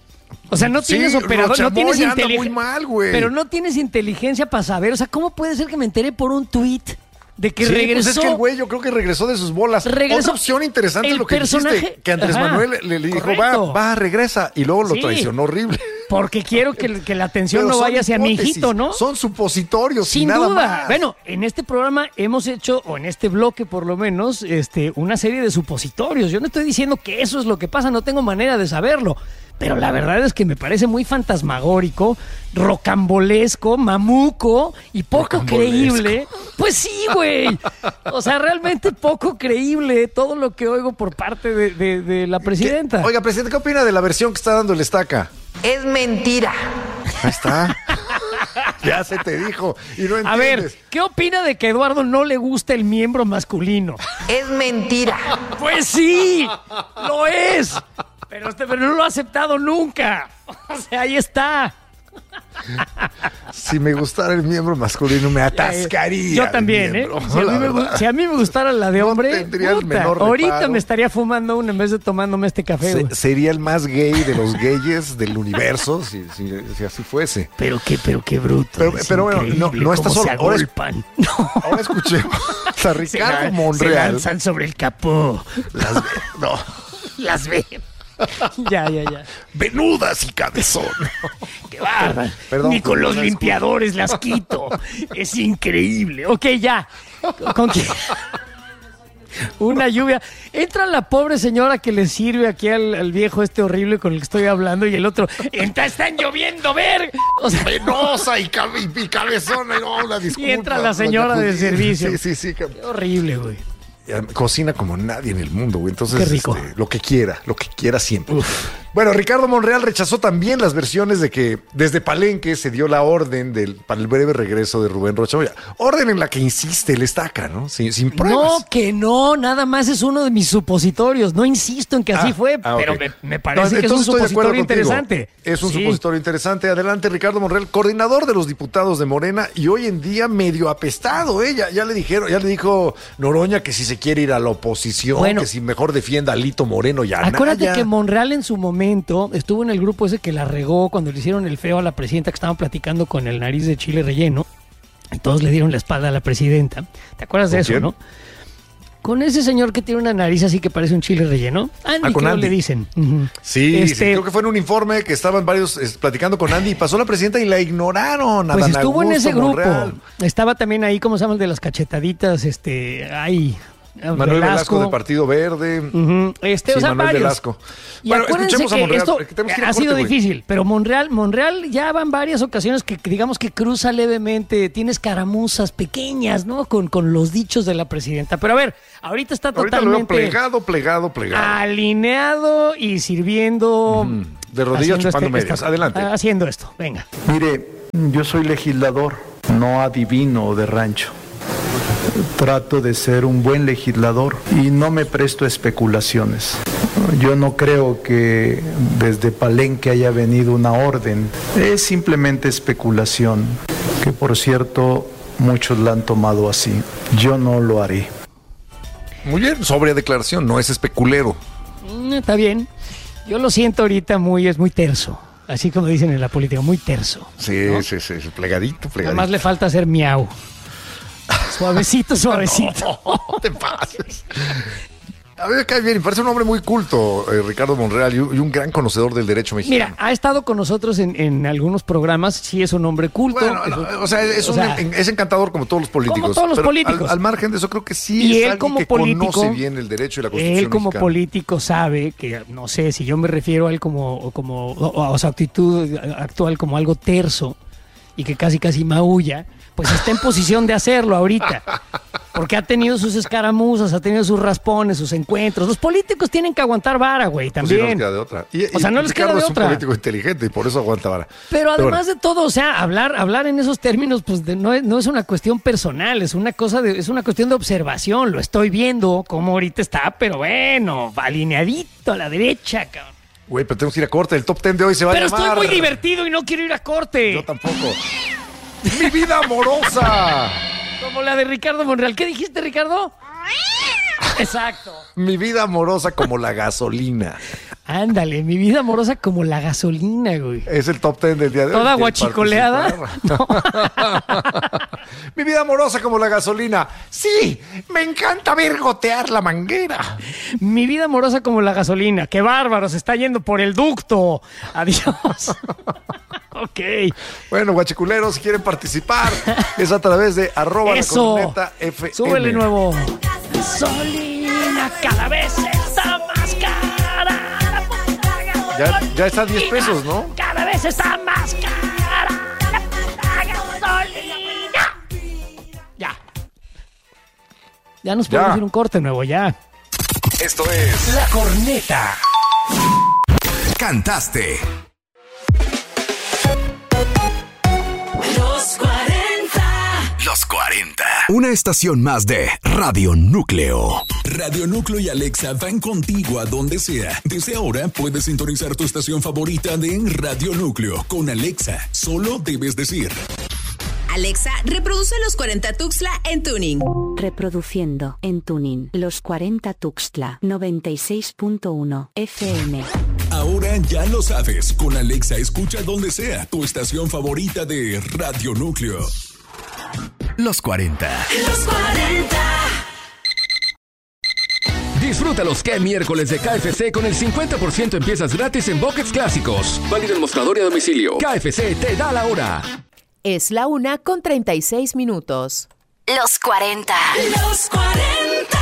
O sea, no tienes sí, operador, no tienes inteligencia. muy mal, güey. Pero no tienes inteligencia para saber. O sea, ¿cómo puede ser que me entere por un tuit de que sí, regresó? Pues es que el güey yo creo que regresó de sus bolas. Regresó. Otra opción interesante es lo que personaje... dijiste, que Andrés Ajá, Manuel le, le dijo, va, va, regresa, y luego lo sí, traicionó horrible. Porque quiero que, que la atención no vaya hacia mi hijito, ¿no? Son supositorios, sin nada duda. Más. Bueno, en este programa hemos hecho, o en este bloque por lo menos, este, una serie de supositorios. Yo no estoy diciendo que eso es lo que pasa, no tengo manera de saberlo. Pero la verdad es que me parece muy fantasmagórico, rocambolesco, mamuco y poco creíble. Pues sí, güey. O sea, realmente poco creíble todo lo que oigo por parte de, de, de la presidenta. ¿Qué? Oiga, presidente, ¿qué opina de la versión que está dando el Estaca? Es mentira. Ahí está. Ya se te dijo y no entiendes. A ver, ¿qué opina de que a Eduardo no le gusta el miembro masculino? Es mentira. Pues sí, lo es. Pero, pero no lo ha aceptado nunca. O sea, ahí está. Si me gustara el miembro masculino, me atascaría. Yo también, ¿eh? Si a, mí me, si a mí me gustara la de hombre, no tendría puta, el menor ahorita reparo. Me estaría fumando una en vez de tomándome este café. Se, sería el más gay de los gayes del universo si, si, si así fuese. Pero qué, pero qué bruto. Pero, pero bueno, no, no está solo. Ahora, es, no. ahora escuchemos a Ricardo se, Monreal. Se lanzan sobre el capó. Las ve, no. Las ve. Ya, ya, ya. Venudas y cabezón. Qué bárbaro. Perdón, ni con los limpiadores las quito. Es increíble. Ok, ya. ¿Con quién? Una lluvia. Entra la pobre señora que le sirve aquí al, al viejo este horrible con el que estoy hablando y el otro. Entra, están lloviendo, ver. O sea, venosa y, cabe, y cabezona. No, una disculpa. Y entra la señora de servicio. Sí, sí, sí. Qué horrible, güey. Cocina como nadie en el mundo, güey. Entonces, qué rico. Este, lo que quiera, lo que quiera siempre. Uf. Bueno, Ricardo Monreal rechazó también las versiones de que desde Palenque se dio la orden del, para el breve regreso de Rubén Rocha Moya. Orden en la que insiste el Estaca, ¿no? Sin, sin pruebas. No, que no, nada más es uno de mis supositorios. No insisto en que así ah, fue, ah, pero okay. me, me parece no, que es un supositorio interesante. Es un sí. supositorio interesante. Adelante, Ricardo Monreal, coordinador de los diputados de Morena y hoy en día medio apestado, ¿eh? Ya, ya le dijeron, ya le dijo Noroña que si se quiere ir a la oposición, bueno, que si mejor defienda a Lito Moreno y a acuérdate Naya. Que Monreal en su momento estuvo en el grupo ese que la regó cuando le hicieron el feo a la presidenta, que estaban platicando con el nariz de chile relleno y todos le dieron la espalda a la presidenta. ¿Te acuerdas de eso, quién? no? Con ese señor que tiene una nariz así que parece un chile relleno. Andy, ah, con Andy. le dicen. Uh-huh. Sí, este, sí, creo que fue en un informe que estaban varios eh, platicando con Andy y pasó la presidenta y la ignoraron. Pues Adán estuvo Augusto, en ese grupo. Monreal. Estaba también ahí, ¿cómo se llama? El de las cachetaditas, este, ay... Manuel Velasco, Velasco del Partido Verde. Uh-huh. Este, sí, o sea, Manuel varios. Velasco. Y bueno, acuérdense escuchemos que a Monreal. esto Que tenemos que ir a ha corte, sido güey. difícil, pero Monreal, Monreal ya van varias ocasiones que digamos que cruza levemente, tiene escaramuzas pequeñas, ¿no? Con, con los dichos de la presidenta. Pero a ver, ahorita está Ahorita totalmente lo veo plegado, plegado, plegado. alineado y sirviendo. Mm, de rodillas haciendo chupando este- medias. esta- Adelante. Haciendo esto, venga. Mire, yo soy legislador, no adivino de rancho. Trato de ser un buen legislador y no me presto a especulaciones. Yo no creo que desde Palenque haya venido una orden. Es simplemente especulación, que por cierto muchos la han tomado así. Yo no lo haré. Muy bien, sobria declaración, no es especulero. Mm, está bien. Yo lo siento ahorita muy, es muy terso. Así como dicen en la política, muy terso. Sí, ¿no? sí, sí, sí, plegadito, Nada plegadito. más le falta hacer miau. Suavecito, suavecito. No te pases. A mí me cae bien, y parece un hombre muy culto, eh, Ricardo Monreal, y un, y un gran conocedor del derecho mexicano. Mira, ha estado con nosotros en, en algunos programas, sí es un hombre culto. Bueno, es no, un- o sea, es, o un- sea, en- es encantador como todos los políticos. Como todos los pero políticos. Al, al margen de eso, creo que sí Y es él alguien como que político, conoce bien el derecho y la Constitución él como mexicana. político sabe que, no sé, si yo me refiero a él como, como o a su actitud actual como algo terso y que casi casi maulla, pues está en posición de hacerlo ahorita. Porque ha tenido sus escaramuzas, ha tenido sus raspones, sus encuentros. Los políticos tienen que aguantar vara, güey, Pues sí, no les también. queda de otra. Y, O sea, y no les Ricardo queda de es otra. un político inteligente y por eso aguanta vara. Pero además bueno. de todo, o sea, hablar, hablar en esos términos, pues de- no, es, no es una cuestión personal, es una cosa de, es una cuestión de observación. Lo estoy viendo como ahorita está, pero bueno, alineadito a la derecha, cabrón. Güey, pero tenemos que ir a corte. El top ten de hoy se va Pero a llamar. estoy muy divertido y no quiero ir a corte. Yo tampoco. ¡Mi vida amorosa! Como la de Ricardo Monreal. ¿Qué dijiste, Ricardo? Exacto. Mi vida amorosa como la gasolina. Ándale, mi vida amorosa como la gasolina, güey. Es el top ten del día de hoy. ¿Toda ¿Quieren guachicoleada? participar? Mi vida amorosa como la gasolina. Sí, me encanta ver gotear la manguera. Mi vida amorosa como la gasolina. ¡Qué bárbaro! Se está yendo por el ducto. Adiós. Ok. Bueno, guachiculeros, si quieren participar, es a través de arroba la Eso. corneta F M. Súbele nuevo. Gasolina cada vez está más cara. La puta Ya, ya está a diez gasolina pesos, ¿no? Cada vez está más cara. La puta gasolina. Ya. Ya nos podemos Ya. ir un corte nuevo, ya. Esto es La Corneta. Cantaste. Los cuarenta. Los cuarenta. Una estación más de Radio Núcleo. Radio Núcleo y Alexa van contigo a donde sea. Desde ahora puedes sintonizar tu estación favorita de Radio Núcleo con Alexa. Solo debes decir: Alexa, reproduce los cuarenta Tuxtla en Tuning. Reproduciendo en Tuning los cuarenta Tuxtla noventa y seis punto uno F M. Ahora ya lo sabes. Con Alexa escucha donde sea tu estación favorita de Radio Núcleo. Los cuarenta. Los cuarenta. Disfruta los K miércoles de K F C con el cincuenta por ciento en piezas gratis en buckets clásicos. Válido en mostrador y a domicilio. K F C te da la hora. Es la una con treinta y seis minutos. Los cuarenta. Los cuarenta.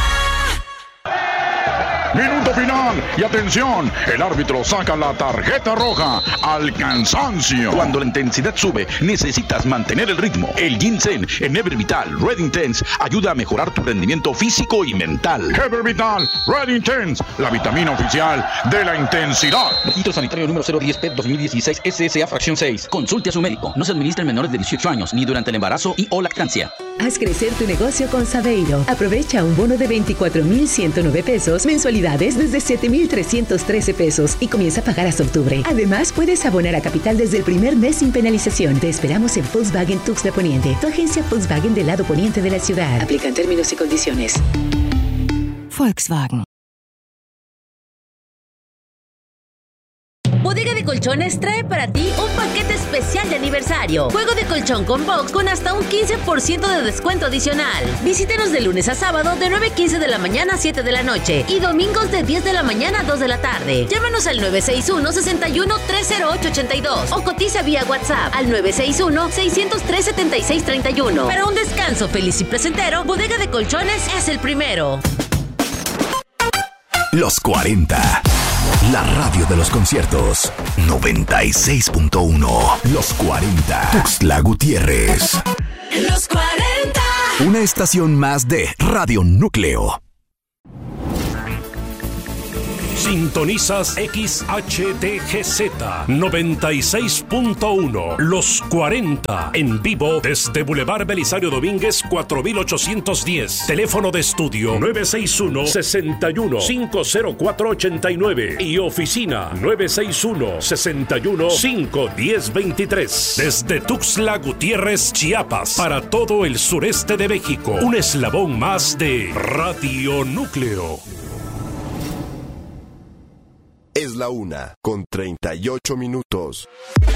Minuto final y atención, el árbitro saca la tarjeta roja al cansancio. Cuando la intensidad sube, necesitas mantener el ritmo. El ginseng en Evervital Red Intense ayuda a mejorar tu rendimiento físico y mental. Evervital Red Intense, la vitamina oficial de la intensidad. Registro sanitario número cero diez P dos mil dieciséis S S A fracción seis. Consulte a su médico. No se administra en menores de dieciocho años ni durante el embarazo y o lactancia. Haz crecer tu negocio con Saveiro. Aprovecha un bono de veinticuatro mil ciento nueve pesos, mensualidades desde siete mil trescientos trece pesos y comienza a pagar hasta octubre. Además, puedes abonar a capital desde el primer mes sin penalización. Te esperamos en Volkswagen Tuxtla Poniente, tu agencia Volkswagen del lado poniente de la ciudad. Aplican términos y condiciones. Volkswagen. Bodega de Colchones trae para ti un paquete especial de aniversario. Juego de colchón con box con hasta un quince por ciento de descuento adicional. Visítenos de lunes a sábado de nueve quince de la mañana a siete de la noche y domingos de diez de la mañana a dos de la tarde. Llámanos al nueve seis uno, seis uno, tres cero ocho ocho dos o cotiza vía WhatsApp al nueve seis uno, seis cero tres, siete seis tres uno. Para un descanso feliz y placentero, Bodega de Colchones es el primero. Los cuarenta. La radio de los conciertos. noventa y seis punto uno. Los cuarenta. Tuxtla Gutiérrez. Los cuarenta. Una estación más de Radio Núcleo. Sintonizas X H D G Z noventa y seis punto uno. Los cuarenta. En vivo desde Boulevard Belisario Domínguez cuatro mil ochocientos diez. Teléfono de estudio nueve seis uno, seis uno, cinco cero cuatro ocho nueve y oficina nueve seis uno, seis uno, cinco uno cero dos tres. Desde Tuxtla Gutiérrez, Chiapas, para todo el sureste de México. Un eslabón más de Radio Núcleo. Es la una, con treinta y ocho minutos.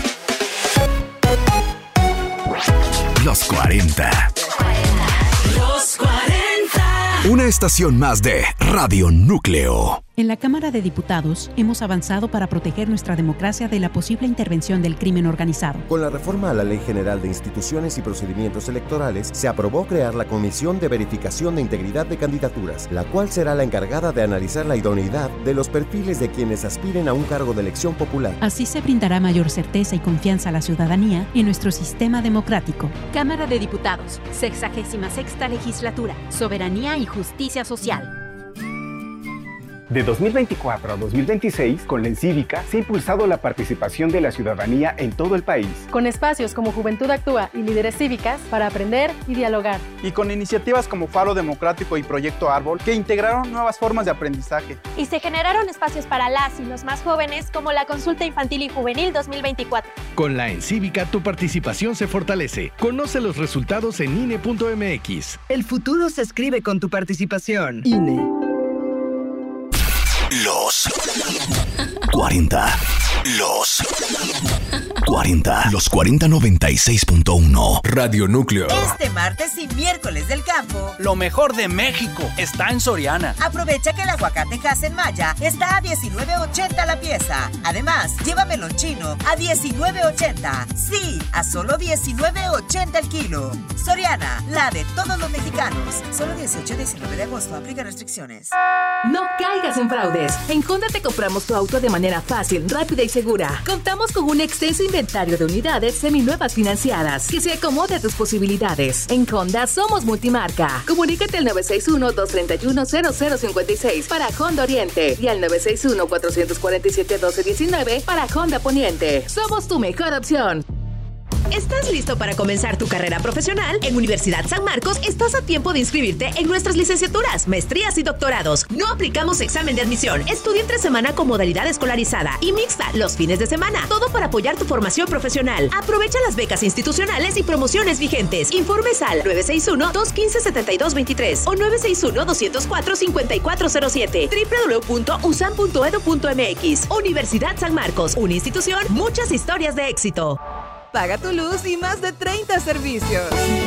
Los cuarenta. Los cuarenta. Una estación más de Radio Núcleo. En la Cámara de Diputados hemos avanzado para proteger nuestra democracia de la posible intervención del crimen organizado. Con la reforma a la Ley General de Instituciones y Procedimientos Electorales, se aprobó crear la Comisión de Verificación de Integridad de Candidaturas, la cual será la encargada de analizar la idoneidad de los perfiles de quienes aspiren a un cargo de elección popular. Así se brindará mayor certeza y confianza a la ciudadanía en nuestro sistema democrático. Cámara de Diputados, sexagésima sexta legislatura, soberanía y justicia social. De dos mil veinticuatro a dos mil veintiséis, con Ley Cívica, se ha impulsado la participación de la ciudadanía en todo el país. Con espacios como Juventud Actúa y Líderes Cívicas para aprender y dialogar. Y con iniciativas como Faro Democrático y Proyecto Árbol, que integraron nuevas formas de aprendizaje. Y se generaron espacios para las y los más jóvenes, como la Consulta Infantil y Juvenil dos mil veinticuatro. Con la Encívica, tu participación se fortalece. Conoce los resultados en I N E punto M X. El futuro se escribe con tu participación. I N E. Los cuarenta. Los cuarenta. Los cuarenta noventa y seis punto uno. Radio Núcleo. Este martes y miércoles del campo, lo mejor de México está en Soriana. Aprovecha que el aguacate Hass Maya está a diecinueve ochenta la pieza. Además, llévamelo chino a diecinueve ochenta. Sí, a solo diecinueve ochenta el kilo. Soriana, la de todos los mexicanos. Solo dieciocho y diecinueve de agosto. Aplica restricciones. No caigas en fraudes. En Honda te compramos tu auto de manera fácil, rápida y segura. Contamos con un extenso inventario de unidades seminuevas financiadas que se acomode a tus posibilidades. En Honda somos multimarca. Comunícate al nueve seis uno, dos tres uno, cero cero cinco seis para Honda Oriente y al nueve seis uno, cuatro cuatro siete, uno dos uno nueve para Honda Poniente. Somos tu mejor opción. ¿Estás listo para comenzar tu carrera profesional? En Universidad San Marcos estás a tiempo de inscribirte en nuestras licenciaturas, maestrías y doctorados. No aplicamos examen de admisión. Estudia entre semana con modalidad escolarizada y mixta los fines de semana. Todo para apoyar tu formación profesional. Aprovecha las becas institucionales y promociones vigentes. Informes al nueve seis uno, dos uno cinco, siete dos dos tres o nueve seis uno, dos cero cuatro, cinco cuatro cero siete. doble u doble u doble u punto u s a m punto e d u punto m x. Universidad San Marcos, una institución, muchas historias de éxito. Paga tu luz y más de treinta servicios.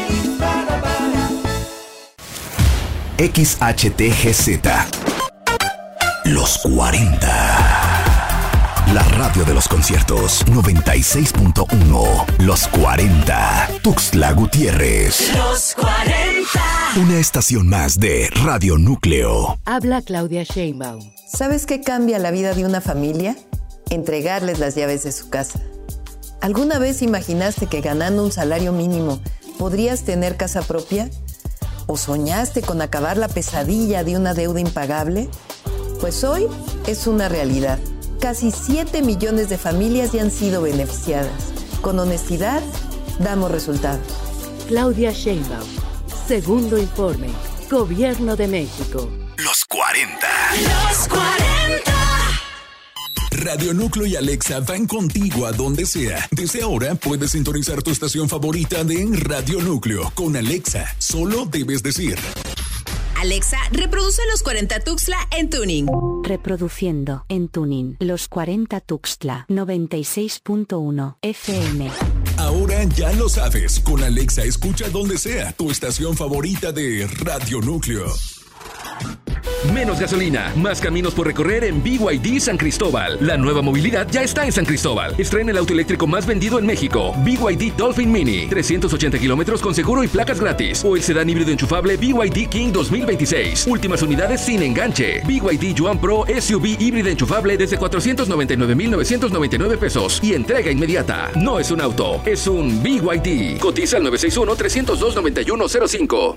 X H T G Z. Los cuarenta. La radio de los conciertos. noventa y seis punto uno. Los cuarenta. Tuxtla Gutiérrez. Los cuarenta. Una estación más de Radio Núcleo. Habla Claudia Sheinbaum. ¿Sabes qué cambia la vida de una familia? Entregarles las llaves de su casa. ¿Alguna vez imaginaste que ganando un salario mínimo podrías tener casa propia? ¿O soñaste con acabar la pesadilla de una deuda impagable? Pues hoy es una realidad. Casi siete millones de familias ya han sido beneficiadas. Con honestidad, damos resultados. Claudia Sheinbaum. Segundo informe. Gobierno de México. Los cuarenta. Los cuarenta. Radio Núcleo y Alexa van contigo a donde sea. Desde ahora puedes sintonizar tu estación favorita de Radio Núcleo. Con Alexa, solo debes decir: Alexa, reproduce Los cuarenta Tuxtla en Tuning. Reproduciendo en Tuning Los cuarenta Tuxtla noventa y seis punto uno F M. Ahora ya lo sabes, con Alexa escucha donde sea tu estación favorita de Radio Núcleo. Menos gasolina, más caminos por recorrer en B Y D San Cristóbal. La nueva movilidad ya está en San Cristóbal. Estrena el auto eléctrico más vendido en México, B Y D Dolphin Mini, trescientos ochenta kilómetros con seguro y placas gratis. O el sedán híbrido enchufable B Y D King dos mil veintiséis. Últimas unidades sin enganche. B Y D Yuan Pro S U V híbrida enchufable desde cuatrocientos noventa y nueve mil novecientos noventa y nueve pesos y entrega inmediata. No es un auto, es un B Y D. Cotiza al nueve seis uno, tres cero dos, nueve uno cero cinco.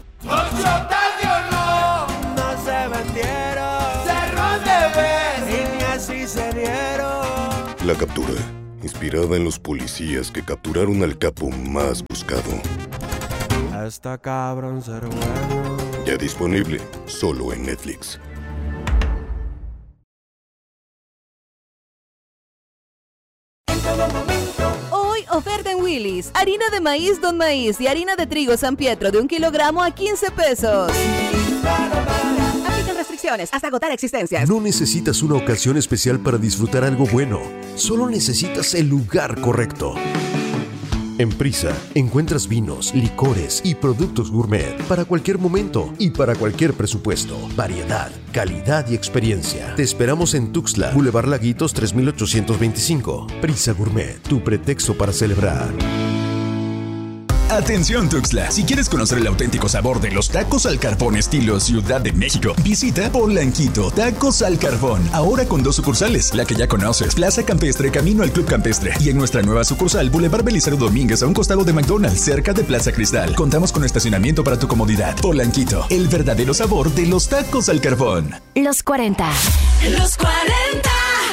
Se vendieron, cerró de vez y ni así se dieron. La captura, inspirada en los policías que capturaron al capo más buscado. Hasta cabrón ser bueno. Ya disponible, solo en Netflix. Hoy oferta en Willy's. Harina de maíz Don Maíz y harina de trigo San Pietro de un kilogramo a quince pesos. Restricciones hasta agotar existencias. No necesitas una ocasión especial para disfrutar algo bueno. Solo necesitas el lugar correcto. En Prisa encuentras vinos, licores y productos gourmet para cualquier momento y para cualquier presupuesto. Variedad, calidad y experiencia. Te esperamos en Tuxtla, Boulevard Laguitos tres mil ochocientos veinticinco. Prisa Gourmet, tu pretexto para celebrar. Atención Tuxtla, si quieres conocer el auténtico sabor de los tacos al carbón estilo Ciudad de México, visita Polanquito Tacos al Carbón, ahora con dos sucursales, la que ya conoces, Plaza Campestre, camino al Club Campestre, y en nuestra nueva sucursal, Boulevard Belisario Domínguez, a un costado de McDonald's, cerca de Plaza Cristal. Contamos con estacionamiento para tu comodidad. Polanquito, el verdadero sabor de los tacos al carbón. Los cuarenta. Los cuarenta.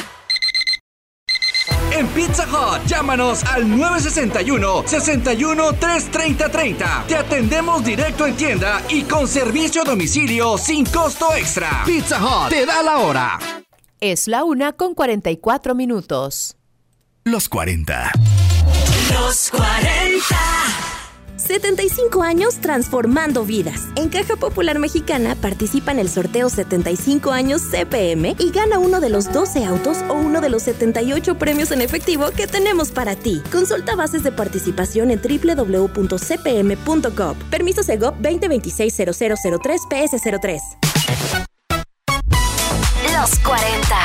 En Pizza Hut, llámanos al nueve sesenta y uno, sesenta y uno, tres treinta treinta. Te atendemos directo en tienda y con servicio a domicilio sin costo extra. Pizza Hut, te da la hora. Es la una con cuarenta y cuatro minutos. Los cuarenta. Los cuarenta. setenta y cinco años transformando vidas. En Caja Popular Mexicana participa en el sorteo setenta y cinco años C P M y gana uno de los doce autos o uno de los setenta y ocho premios en efectivo que tenemos para ti. Consulta bases de participación en doble u doble u doble u punto c p m punto gov. Permiso Segov veinte veintiséis cero cero cero tres P S cero tres. Los cuarenta.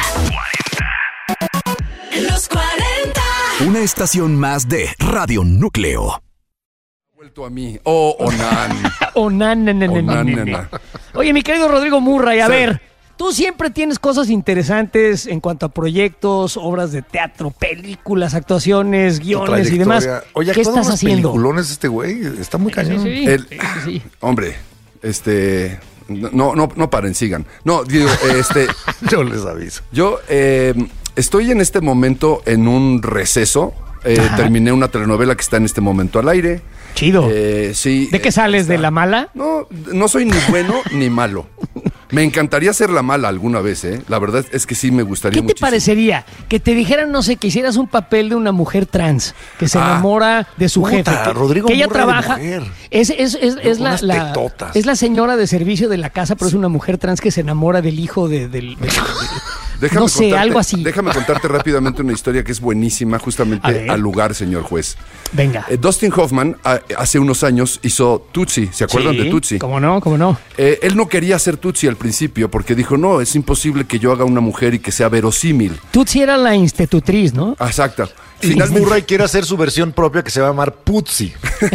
Los cuarenta. Una estación más de Radio Núcleo. Vuelto a mí. Oh, Onan. Onan, nene, nene, nene. Oye, mi querido Rodrigo Murray, a sí. ver, tú siempre tienes cosas interesantes en cuanto a proyectos, obras de teatro, películas, actuaciones, guiones y demás. Oye, ¿qué estás haciendo? Peliculones este güey, está muy cañón. Sí, sí, El, sí, sí, sí. Hombre, este, no, no, no paren, sigan. No, digo, este, yo les aviso. Yo eh, estoy en este momento en un receso. Eh, terminé una telenovela que está en este momento al aire. Chido. Eh, sí. ¿De qué sales? Está. ¿De la mala? No, no soy ni bueno ni malo. Me encantaría ser la mala alguna vez, ¿eh? La verdad es que sí me gustaría ¿Qué te muchísimo. parecería? Que te dijeran, no sé, que hicieras un papel de una mujer trans que se ah, enamora de su puta, jefe. Que, Rodrigo que ella Murray trabaja. Es, es, es, es, la, la, es la señora de servicio de la casa, pero es una mujer trans que se enamora del hijo de, del. De, de, Déjame no sé, contarte, algo así. Déjame contarte rápidamente una historia que es buenísima, justamente al lugar, señor juez. Venga. Eh, Dustin Hoffman a, hace unos años hizo Tootsie. ¿Se acuerdan sí, de Tootsie? ¿Cómo no? ¿Cómo no? Eh, él no quería hacer Tootsie al principio porque dijo, no, es imposible que yo haga una mujer y que sea verosímil. Tootsie era la institutriz, ¿no? Exacto. Finalmente Murray quiere hacer su versión propia que se va a llamar Putzi.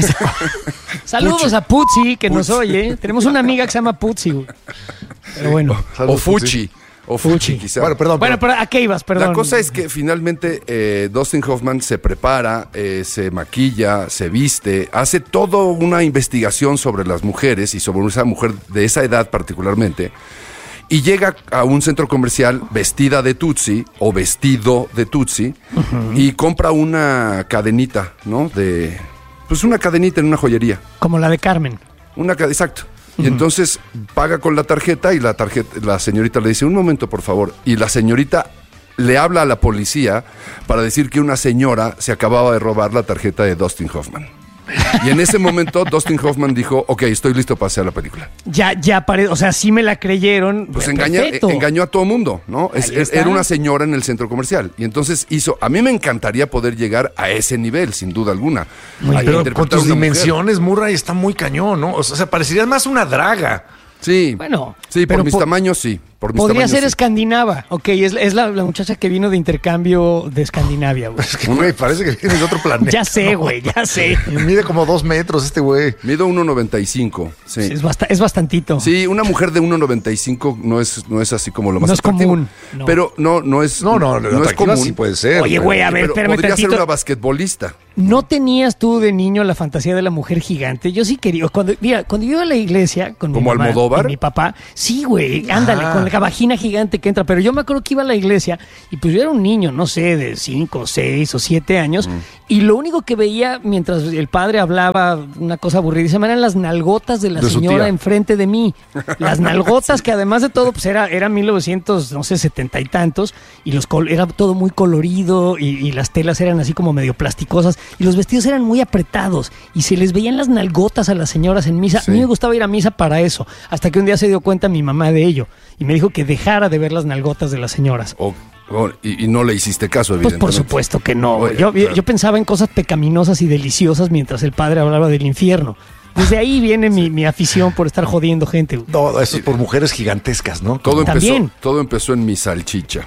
Saludos Puchi. a Putzi, que Putzi. nos oye. Tenemos una amiga que se llama Putzi. Pero bueno. O, o Fuchi. O Fuchi, quizá. Bueno, perdón. Bueno, pero ¿a qué ibas? Perdón. La cosa es que finalmente eh, Dustin Hoffman se prepara, eh, se maquilla, se viste, hace toda una investigación sobre las mujeres y sobre esa mujer de esa edad particularmente. Y llega a un centro comercial vestida de Tootsie o vestido de Tootsie uh-huh. y compra una cadenita, ¿no? De, pues una cadenita en una joyería. Como la de Carmen. Una exacto. Uh-huh. Y entonces paga con la tarjeta y la tarjeta, la señorita le dice, un momento por favor. Y la señorita le habla a la policía para decir que una señora se acababa de robar la tarjeta de Dustin Hoffman. Y en ese momento Dustin Hoffman dijo, ok, estoy listo para hacer la película. Ya, ya pare, o sea, sí me la creyeron. Pues engaña, engañó a todo mundo, ¿no? Es, es, era una señora en el centro comercial. Y entonces hizo, a mí me encantaría poder llegar a ese nivel, sin duda alguna. Muy, pero con tus dimensiones, mujer. Murray, está muy cañón, ¿no? O sea, parecería más una draga. Sí, bueno, sí, por mis por, tamaños sí. Por mis podría tamaños, ser sí. escandinava. Ok, es, es la, la muchacha que vino de intercambio de Escandinavia, güey. Es que, güey, parece que viene de otro planeta. Ya sé, güey, ¿no? ya sé. Mide como dos metros este güey. Mido uno noventa y cinco, sí. Es, bast es bastantito. Sí, una mujer de uno noventa y cinco no es, no es así como lo más No es atractivo. común. No. Pero no, no es No, no, no es común. Sí puede ser. Oye, güey, a ver, pero espérame podría tantito. ser una basquetbolista. ¿No tenías tú de niño la fantasía de la mujer gigante? Yo sí quería. Cuando, mira, cuando yo iba a la iglesia con mi ¿Como mamá Almodóvar? y mi papá, sí, güey, ándale, Ah. con la vagina gigante que entra. Pero yo me acuerdo que iba a la iglesia y pues yo era un niño, no sé, de cinco, seis o siete años. Mm. Y lo único que veía mientras el padre hablaba una cosa aburridísima eran las nalgotas de la de señora enfrente de mí. Las nalgotas sí. Que además de todo, pues era, era mil novecientos, no sé, setenta y tantos. Y los era todo muy colorido y, y las telas eran así como medio plasticosas. Y los vestidos eran muy apretados y se les veían las nalgotas a las señoras en misa. Sí. A mí me gustaba ir a misa para eso, hasta que un día se dio cuenta mi mamá de ello y me dijo que dejara de ver las nalgotas de las señoras. Oh, oh, y, y no le hiciste caso, evidentemente. Pues por supuesto que no. Oye, yo, claro. yo pensaba en cosas pecaminosas y deliciosas mientras el padre hablaba del infierno. Desde ahí viene mi, mi afición por estar jodiendo gente. No, eso es por mujeres gigantescas, ¿no? Todo empezó, También. todo empezó en mi salchicha.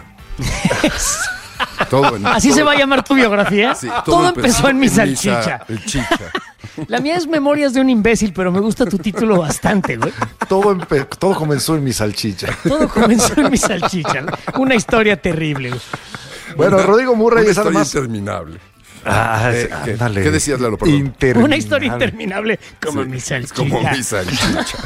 Todo en, ¿Así todo, se va a llamar tu biografía? Sí, todo, todo empezó, empezó en mi en salchicha. Mi salchicha. La mía es Memorias de un imbécil, pero me gusta tu título bastante, güey. Todo, todo comenzó en mi salchicha. Todo comenzó en mi salchicha. Una historia terrible, güey. Bueno, una, Rodrigo Murray una es historia además... interminable. Ah, eh, ¿qué, ¿Qué decías, Lalo? Perdón. Una historia interminable como sí, mi salchicha. Como mi salchicha.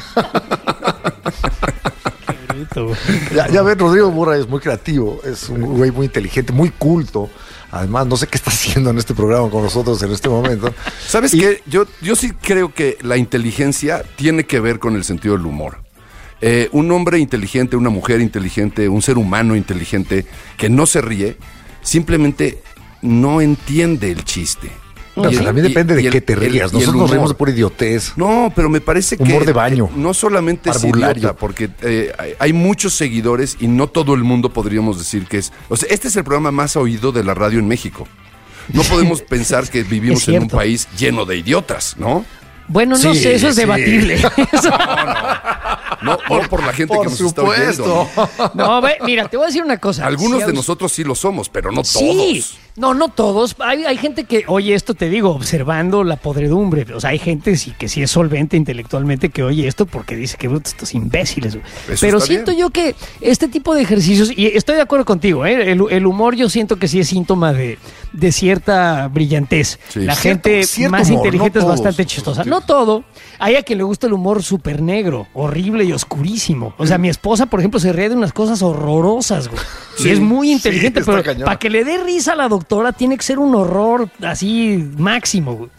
ya, ya ven, Rodrigo Murray es muy creativo, es un güey muy inteligente, muy culto. Además, no sé qué está haciendo en este programa con nosotros en este momento. ¿Sabes qué? Yo, yo sí creo que la inteligencia tiene que ver con el sentido del humor. Eh, un hombre inteligente, una mujer inteligente, un ser humano inteligente que no se ríe, simplemente no entiende el chiste. No, y, también depende de el, qué te rías. El, Nosotros nos reímos por idiotez. No, pero me parece que... Humor de baño. Eh, no solamente es idiota, porque eh, hay, hay muchos seguidores y no todo el mundo podríamos decir que es... O sea, este es el programa más oído de la radio en México. No podemos pensar que vivimos en un país lleno de idiotas, ¿no? Bueno, no sí, sé, eso es sí. debatible. No, no. No, no por la gente por que nos supuesto. está oyendo. No, no ve, mira, te voy a decir una cosa. Algunos si de nosotros sí lo somos, pero no sí. todos. No, no todos. Hay, hay gente que, oye, esto te digo, observando la podredumbre. O sea, hay gente sí, que sí es solvente intelectualmente que oye esto porque dice que estos imbéciles. Eso pero siento bien. yo que este tipo de ejercicios, y estoy de acuerdo contigo, ¿eh? el, el humor yo siento que sí es síntoma de, de cierta brillantez. Sí. La Cierto, gente cierto más humor, inteligente no es bastante todos. chistosa. No todo. Hay a quien le gusta el humor súper negro, horrible y oscurísimo. O sea, mi esposa, por ejemplo, se ríe de unas cosas horrorosas, güey. Sí, y es muy inteligente, sí, pero cañón. para que le dé risa a la doctora tiene que ser un horror así máximo, güey.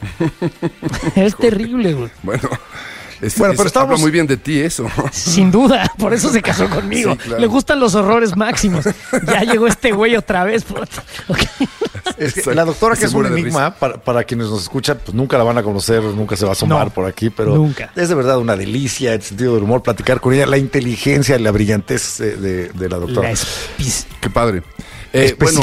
Es terrible, güey. Bueno, es, bueno, es, pero estamos... habla muy bien de ti eso. Sin duda, por eso se casó conmigo. Sí, claro. Le gustan los horrores máximos. Ya llegó este güey otra vez. Okay. Es que la doctora, que es un enigma, para, para quienes nos escuchan, pues nunca la van a conocer, nunca se va a asomar no, por aquí, pero nunca. Es de verdad una delicia el sentido del humor, platicar con ella, la inteligencia, la brillantez de, de, de la doctora. La espi- Qué padre. Eh, bueno,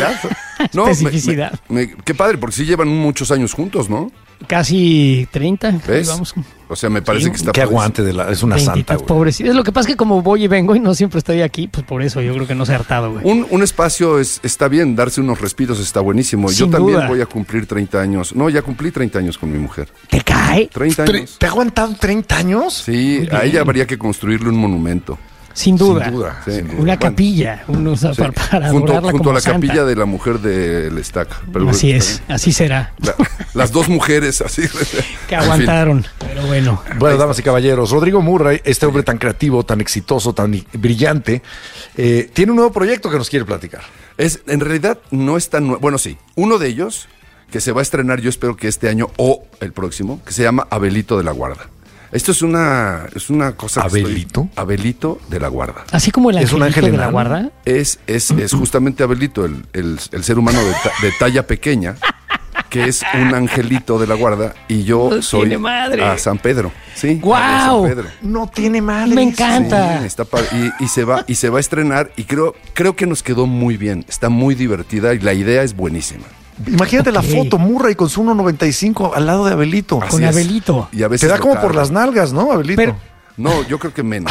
no, especificidad. Me, me, qué padre, porque sí llevan muchos años juntos, ¿no? Casi treinta. ¿Ves? Vamos. O sea, me parece Sí, que está... Qué aguante, de la, es una santa, güey. Pobrecito. Es lo que pasa es que como voy y vengo y no siempre estoy aquí, pues por eso yo creo que no se ha hartado, güey. Un, un espacio es, está bien, darse unos respiros está buenísimo. Sin yo también duda. voy a cumplir treinta años. No, ya cumplí treinta años con mi mujer. ¿Te cae? treinta años. ¿Te ha aguantado treinta años? Sí, a ella habría que construirle un monumento. Sin duda. Sin duda. Sí. Sin duda. Una Bueno, capilla, uno, o sea, sí. para, para junto, adorarla junto como a la santa. capilla de la mujer del Estaca. Pero, Así es, así será. La, las dos mujeres así. Que aguantaron, pero bueno. Bueno, damas y caballeros, Rodrigo Murray, este hombre tan creativo, tan exitoso, tan brillante, eh, tiene un nuevo proyecto que nos quiere platicar. Es, en realidad no es tan nuevo. Bueno, sí. Uno de ellos, que se va a estrenar, yo espero que este año o el próximo, que se llama Abelito de la Guarda. Esto es una, es una cosa que ¿Abelito? Estoy, Abelito de la Guarda. Así como el ¿Es un angelito ángel de la enano? guarda. Es, es, es justamente Abelito, el, el, el ser humano de, ta- de talla pequeña, que es un angelito de la guarda, y yo No soy tiene madre. a San Pedro. Sí, ¡Guau! a San Pedro. No tiene madre. Me encanta. Sí, está padre. y, y se va y se va a estrenar y creo creo que nos quedó muy bien. Está muy divertida y la idea es buenísima. Imagínate Ok. la foto, Murray con su uno noventa y cinco al lado de Abelito. Así Con es. Abelito. Y a veces Te da lo como carga. por las nalgas, ¿no, Abelito? Pero- No, yo creo que menos.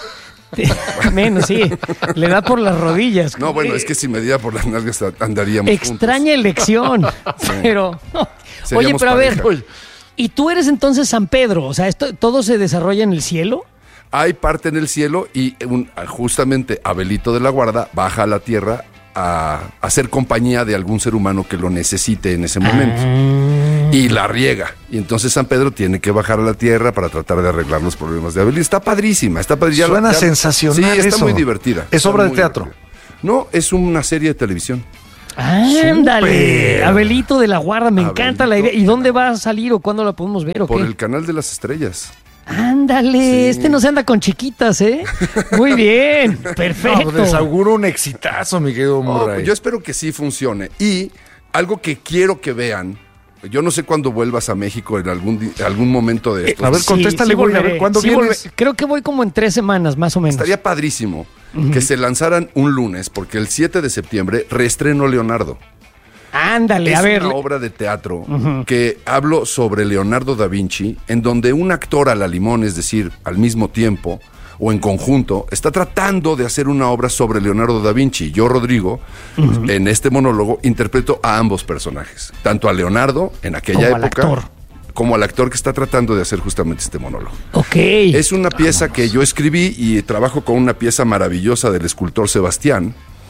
Menos, sí. Le da por las rodillas. No, bueno, es que si me diera por las nalgas andaríamos Extraña elección. Pero. no. Oye, Seríamos pero a ver. pareja. ¿Y tú eres entonces San Pedro? O sea, esto, ¿todo se desarrolla en el cielo? Hay parte en el cielo y un, justamente Abelito de la Guarda baja a la tierra a hacer compañía de algún ser humano que lo necesite en ese momento. Y la riega. Y entonces San Pedro tiene que bajar a la tierra para tratar de arreglar los problemas de Abelito. Está padrísima, está padrísima. Suena sensacional Sí, está eso. muy divertida. ¿Es Está obra de muy teatro? divertida. No, es una serie de televisión. ¡Ándale! Súper. Abelito de la Guarda, me Abelito. encanta la idea. ¿Y dónde va a salir o cuándo la podemos ver o Por qué? el canal de las estrellas. Ándale, Sí. este no se anda con chiquitas, ¿eh? Muy bien, perfecto. No, les auguro un exitazo, mi querido Oh, Murray. yo espero que sí funcione. Y algo que quiero que vean, yo no sé cuándo vuelvas a México en algún, di- algún momento de esto. a ver, Sí, contéstale, sí güey, a ver, volveré, ¿cuándo sí vienes? volve- Creo que voy como en tres semanas, más o menos. Estaría padrísimo que se lanzaran un lunes, porque el siete de septiembre reestreno Leonardo. Ándale, Es a ver. una obra de teatro que hablo sobre Leonardo da Vinci, en donde un actor a la limón, es decir, al mismo tiempo o en conjunto, está tratando de hacer una obra sobre Leonardo da Vinci. Yo, Rodrigo, en este monólogo, interpreto a ambos personajes, tanto a Leonardo en aquella Como al época, actor. como al actor que está tratando de hacer justamente este monólogo. Ok. Es una pieza que yo escribí y trabajo con una pieza maravillosa del escultor Sebastián,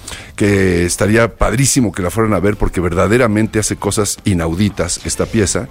que estaría padrísimo que la fueran a ver porque verdaderamente hace cosas inauditas esta pieza.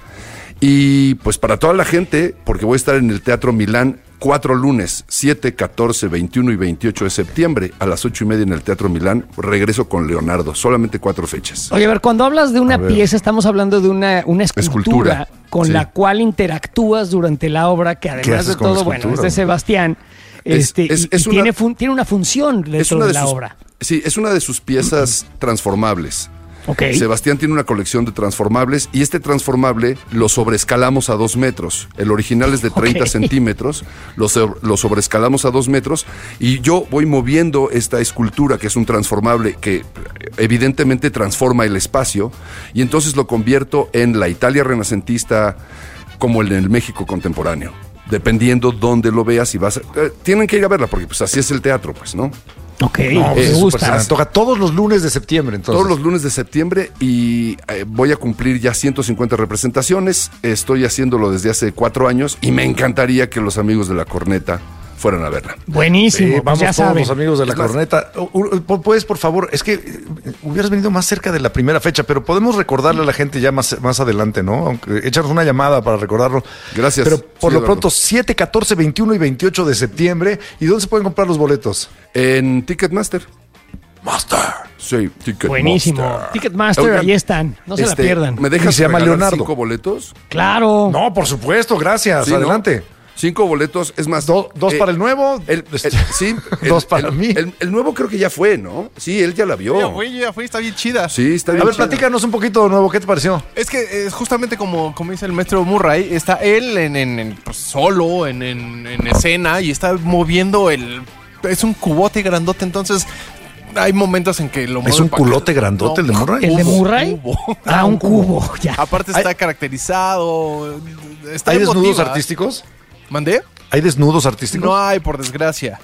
Y pues para toda la gente, porque voy a estar en el Teatro Milán cuatro lunes, siete, catorce, veintiuno y veintiocho de septiembre a las ocho y media en el Teatro Milán, regreso con Leonardo, solamente cuatro fechas. Oye, a ver, cuando hablas de una A ver. pieza, estamos hablando de una, una escultura, Escultura, con sí. la cual interactúas durante la obra, que ¿Qué además haces de con la todo, bueno, es escultura? de Sebastián. Es- Este, es- y- es y una- tiene, fun- tiene una función dentro Es una de, de la sus- obra. Sí, es una de sus piezas transformables. Ok. Sebastián tiene una colección de transformables y este transformable lo sobreescalamos a dos metros. El original es de treinta Ok. centímetros, lo, so- lo sobreescalamos a dos metros y yo voy moviendo esta escultura que es un transformable que eh, evidentemente transforma el espacio y entonces lo convierto en la Italia renacentista como en el México contemporáneo. Dependiendo dónde lo veas y vas a- eh, tienen que ir a verla porque pues así es el teatro, pues, ¿no? Ok, No, me pues, súper, gusta. se me antoja todos los lunes de septiembre, entonces. Todos los lunes de septiembre y eh, voy a cumplir ya ciento cincuenta representaciones. Estoy haciéndolo desde hace cuatro años y me encantaría que los amigos de La Corneta fueran a verla. Buenísimo, Sí, pues vamos ya todos saben. los amigos de La Es más- Corneta. U- u- Puedes, por favor, es que eh, hubieras venido más cerca de la primera fecha, pero podemos recordarle a la gente ya más, más adelante, ¿no? Aunque échanos una llamada para recordarlo. Gracias. Pero por Sí, lo Eduardo. pronto, siete, catorce, veintiuno y veintiocho de septiembre. ¿Y dónde se pueden comprar los boletos? En Ticketmaster. Master. Sí, Ticketmaster. Buenísimo. Ticketmaster, Oigan, ahí están. No se la este, pierdan. ¿Me Y dejas se llama regalar Leonardo. cinco boletos? Claro. No, por supuesto, gracias. Sí, ¿no? Adelante. Cinco boletos, es más. Do- dos eh, para el nuevo. el- el- sí, el- Dos para el- mí. El, el nuevo creo que ya fue, ¿no? Sí, él ya la vio. Ya fui, ya fui, está bien chida. Sí, está A bien. ver, chida. platícanos un poquito de nuevo. ¿Qué te pareció? Es que es justamente como, como dice el maestro Murray, está él en, en- en, pues, solo, en, en- en escena, y está moviendo el... Es un cubote grandote, entonces hay momentos en que lo mueve ¿Es un pa' acá. culote grandote el de Murray? ¿El de cubo, Murray? cubo. Ah, un cubo, ya. Aparte está caracterizado. Está ¿Hay desnudos emotiva. artísticos? ¿Mandé? ¿Hay desnudos artísticos? No hay, por desgracia.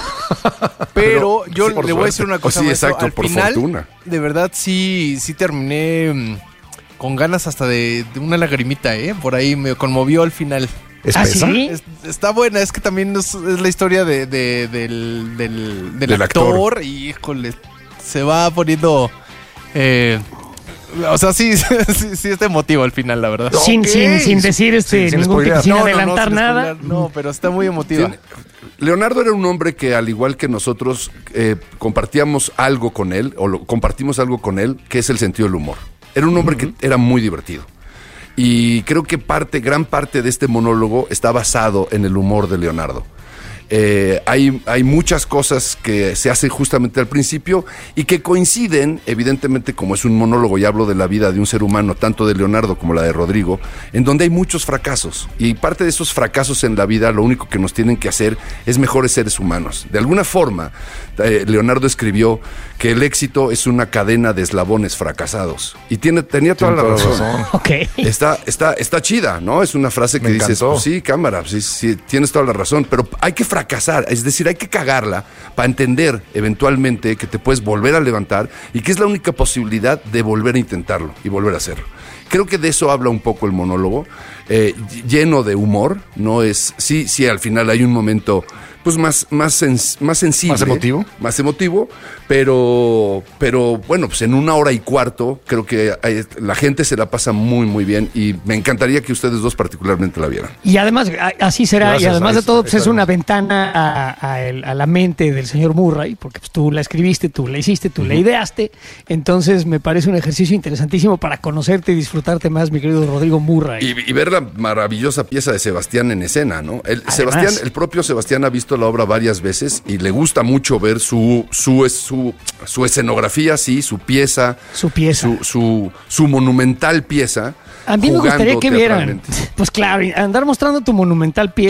Pero yo sí, por le voy a suerte. decir una cosa, Sí, maestro. exacto, Al por final, fortuna. de verdad, sí, sí terminé mm, con ganas hasta de, de una lagrimita, ¿eh? Por ahí me conmovió al final. ¿Es ¿Ah, pesa? sí? Es- está buena, es que también es, es la historia de, de- del, del, del Del actor, actor. y híjole, se va poniendo... eh, o sea, sí, sí, sí está emotivo al final, la verdad. Sin, Ok. sin, sin decir este, Sin- sin ningún spoilear. tipo, sin No, no, no, adelantar sin nada. spoilear, no, pero está muy emotiva. Tiene- Leonardo era un hombre que, al igual que nosotros, eh, compartíamos algo con él, o lo- compartimos algo con él, que es el sentido del humor. Era un hombre que era muy divertido. Y creo que parte, gran parte de este monólogo está basado en el humor de Leonardo. Eh, hay, hay muchas cosas que se hacen justamente al principio y que coinciden, evidentemente, como es un monólogo y hablo de la vida de un ser humano, tanto de Leonardo como la de Rodrigo, en donde hay muchos fracasos. Y parte de esos fracasos en la vida, lo único que nos tienen que hacer es mejores seres humanos. De alguna forma, eh, Leonardo escribió que el éxito es una cadena de eslabones fracasados. Y tiene, tenía toda la razón. razón. Okay. Está, está, está chida, ¿no? Es una frase que Me dices, encantó. pues sí, cámara, sí, sí, tienes toda la razón, pero hay que fracasar, es decir, hay que cagarla para entender eventualmente que te puedes volver a levantar y que es la única posibilidad de volver a intentarlo y volver a hacerlo. Creo que de eso habla un poco el monólogo, eh, lleno de humor, no es, sí, sí, al final hay un momento pues más, más, sens, más sensible. ¿Más emotivo? Más emotivo, pero, pero bueno, pues en una hora y cuarto creo que hay, la gente se la pasa muy, muy bien y me encantaría que ustedes dos particularmente la vieran. Y además, a- así será, Gracias, y además de ahí todo, está, pues ahí es está. una ventana a, a el- a la mente del señor Murray, porque pues, tú la escribiste, tú la hiciste, tú la ideaste, entonces me parece un ejercicio interesantísimo para conocerte y disfrutarte más, mi querido Rodrigo Murray. Y, y ver la maravillosa pieza de Sebastián en escena, ¿no? El, Además. Sebastián, el propio Sebastián ha visto la obra varias veces y le gusta mucho ver su, su, su, su escenografía, sí, su pieza. Su pieza. Su, su, su monumental pieza. A mí me gustaría jugando que vieran, teatralmente. pues claro, andar mostrando tu monumental pie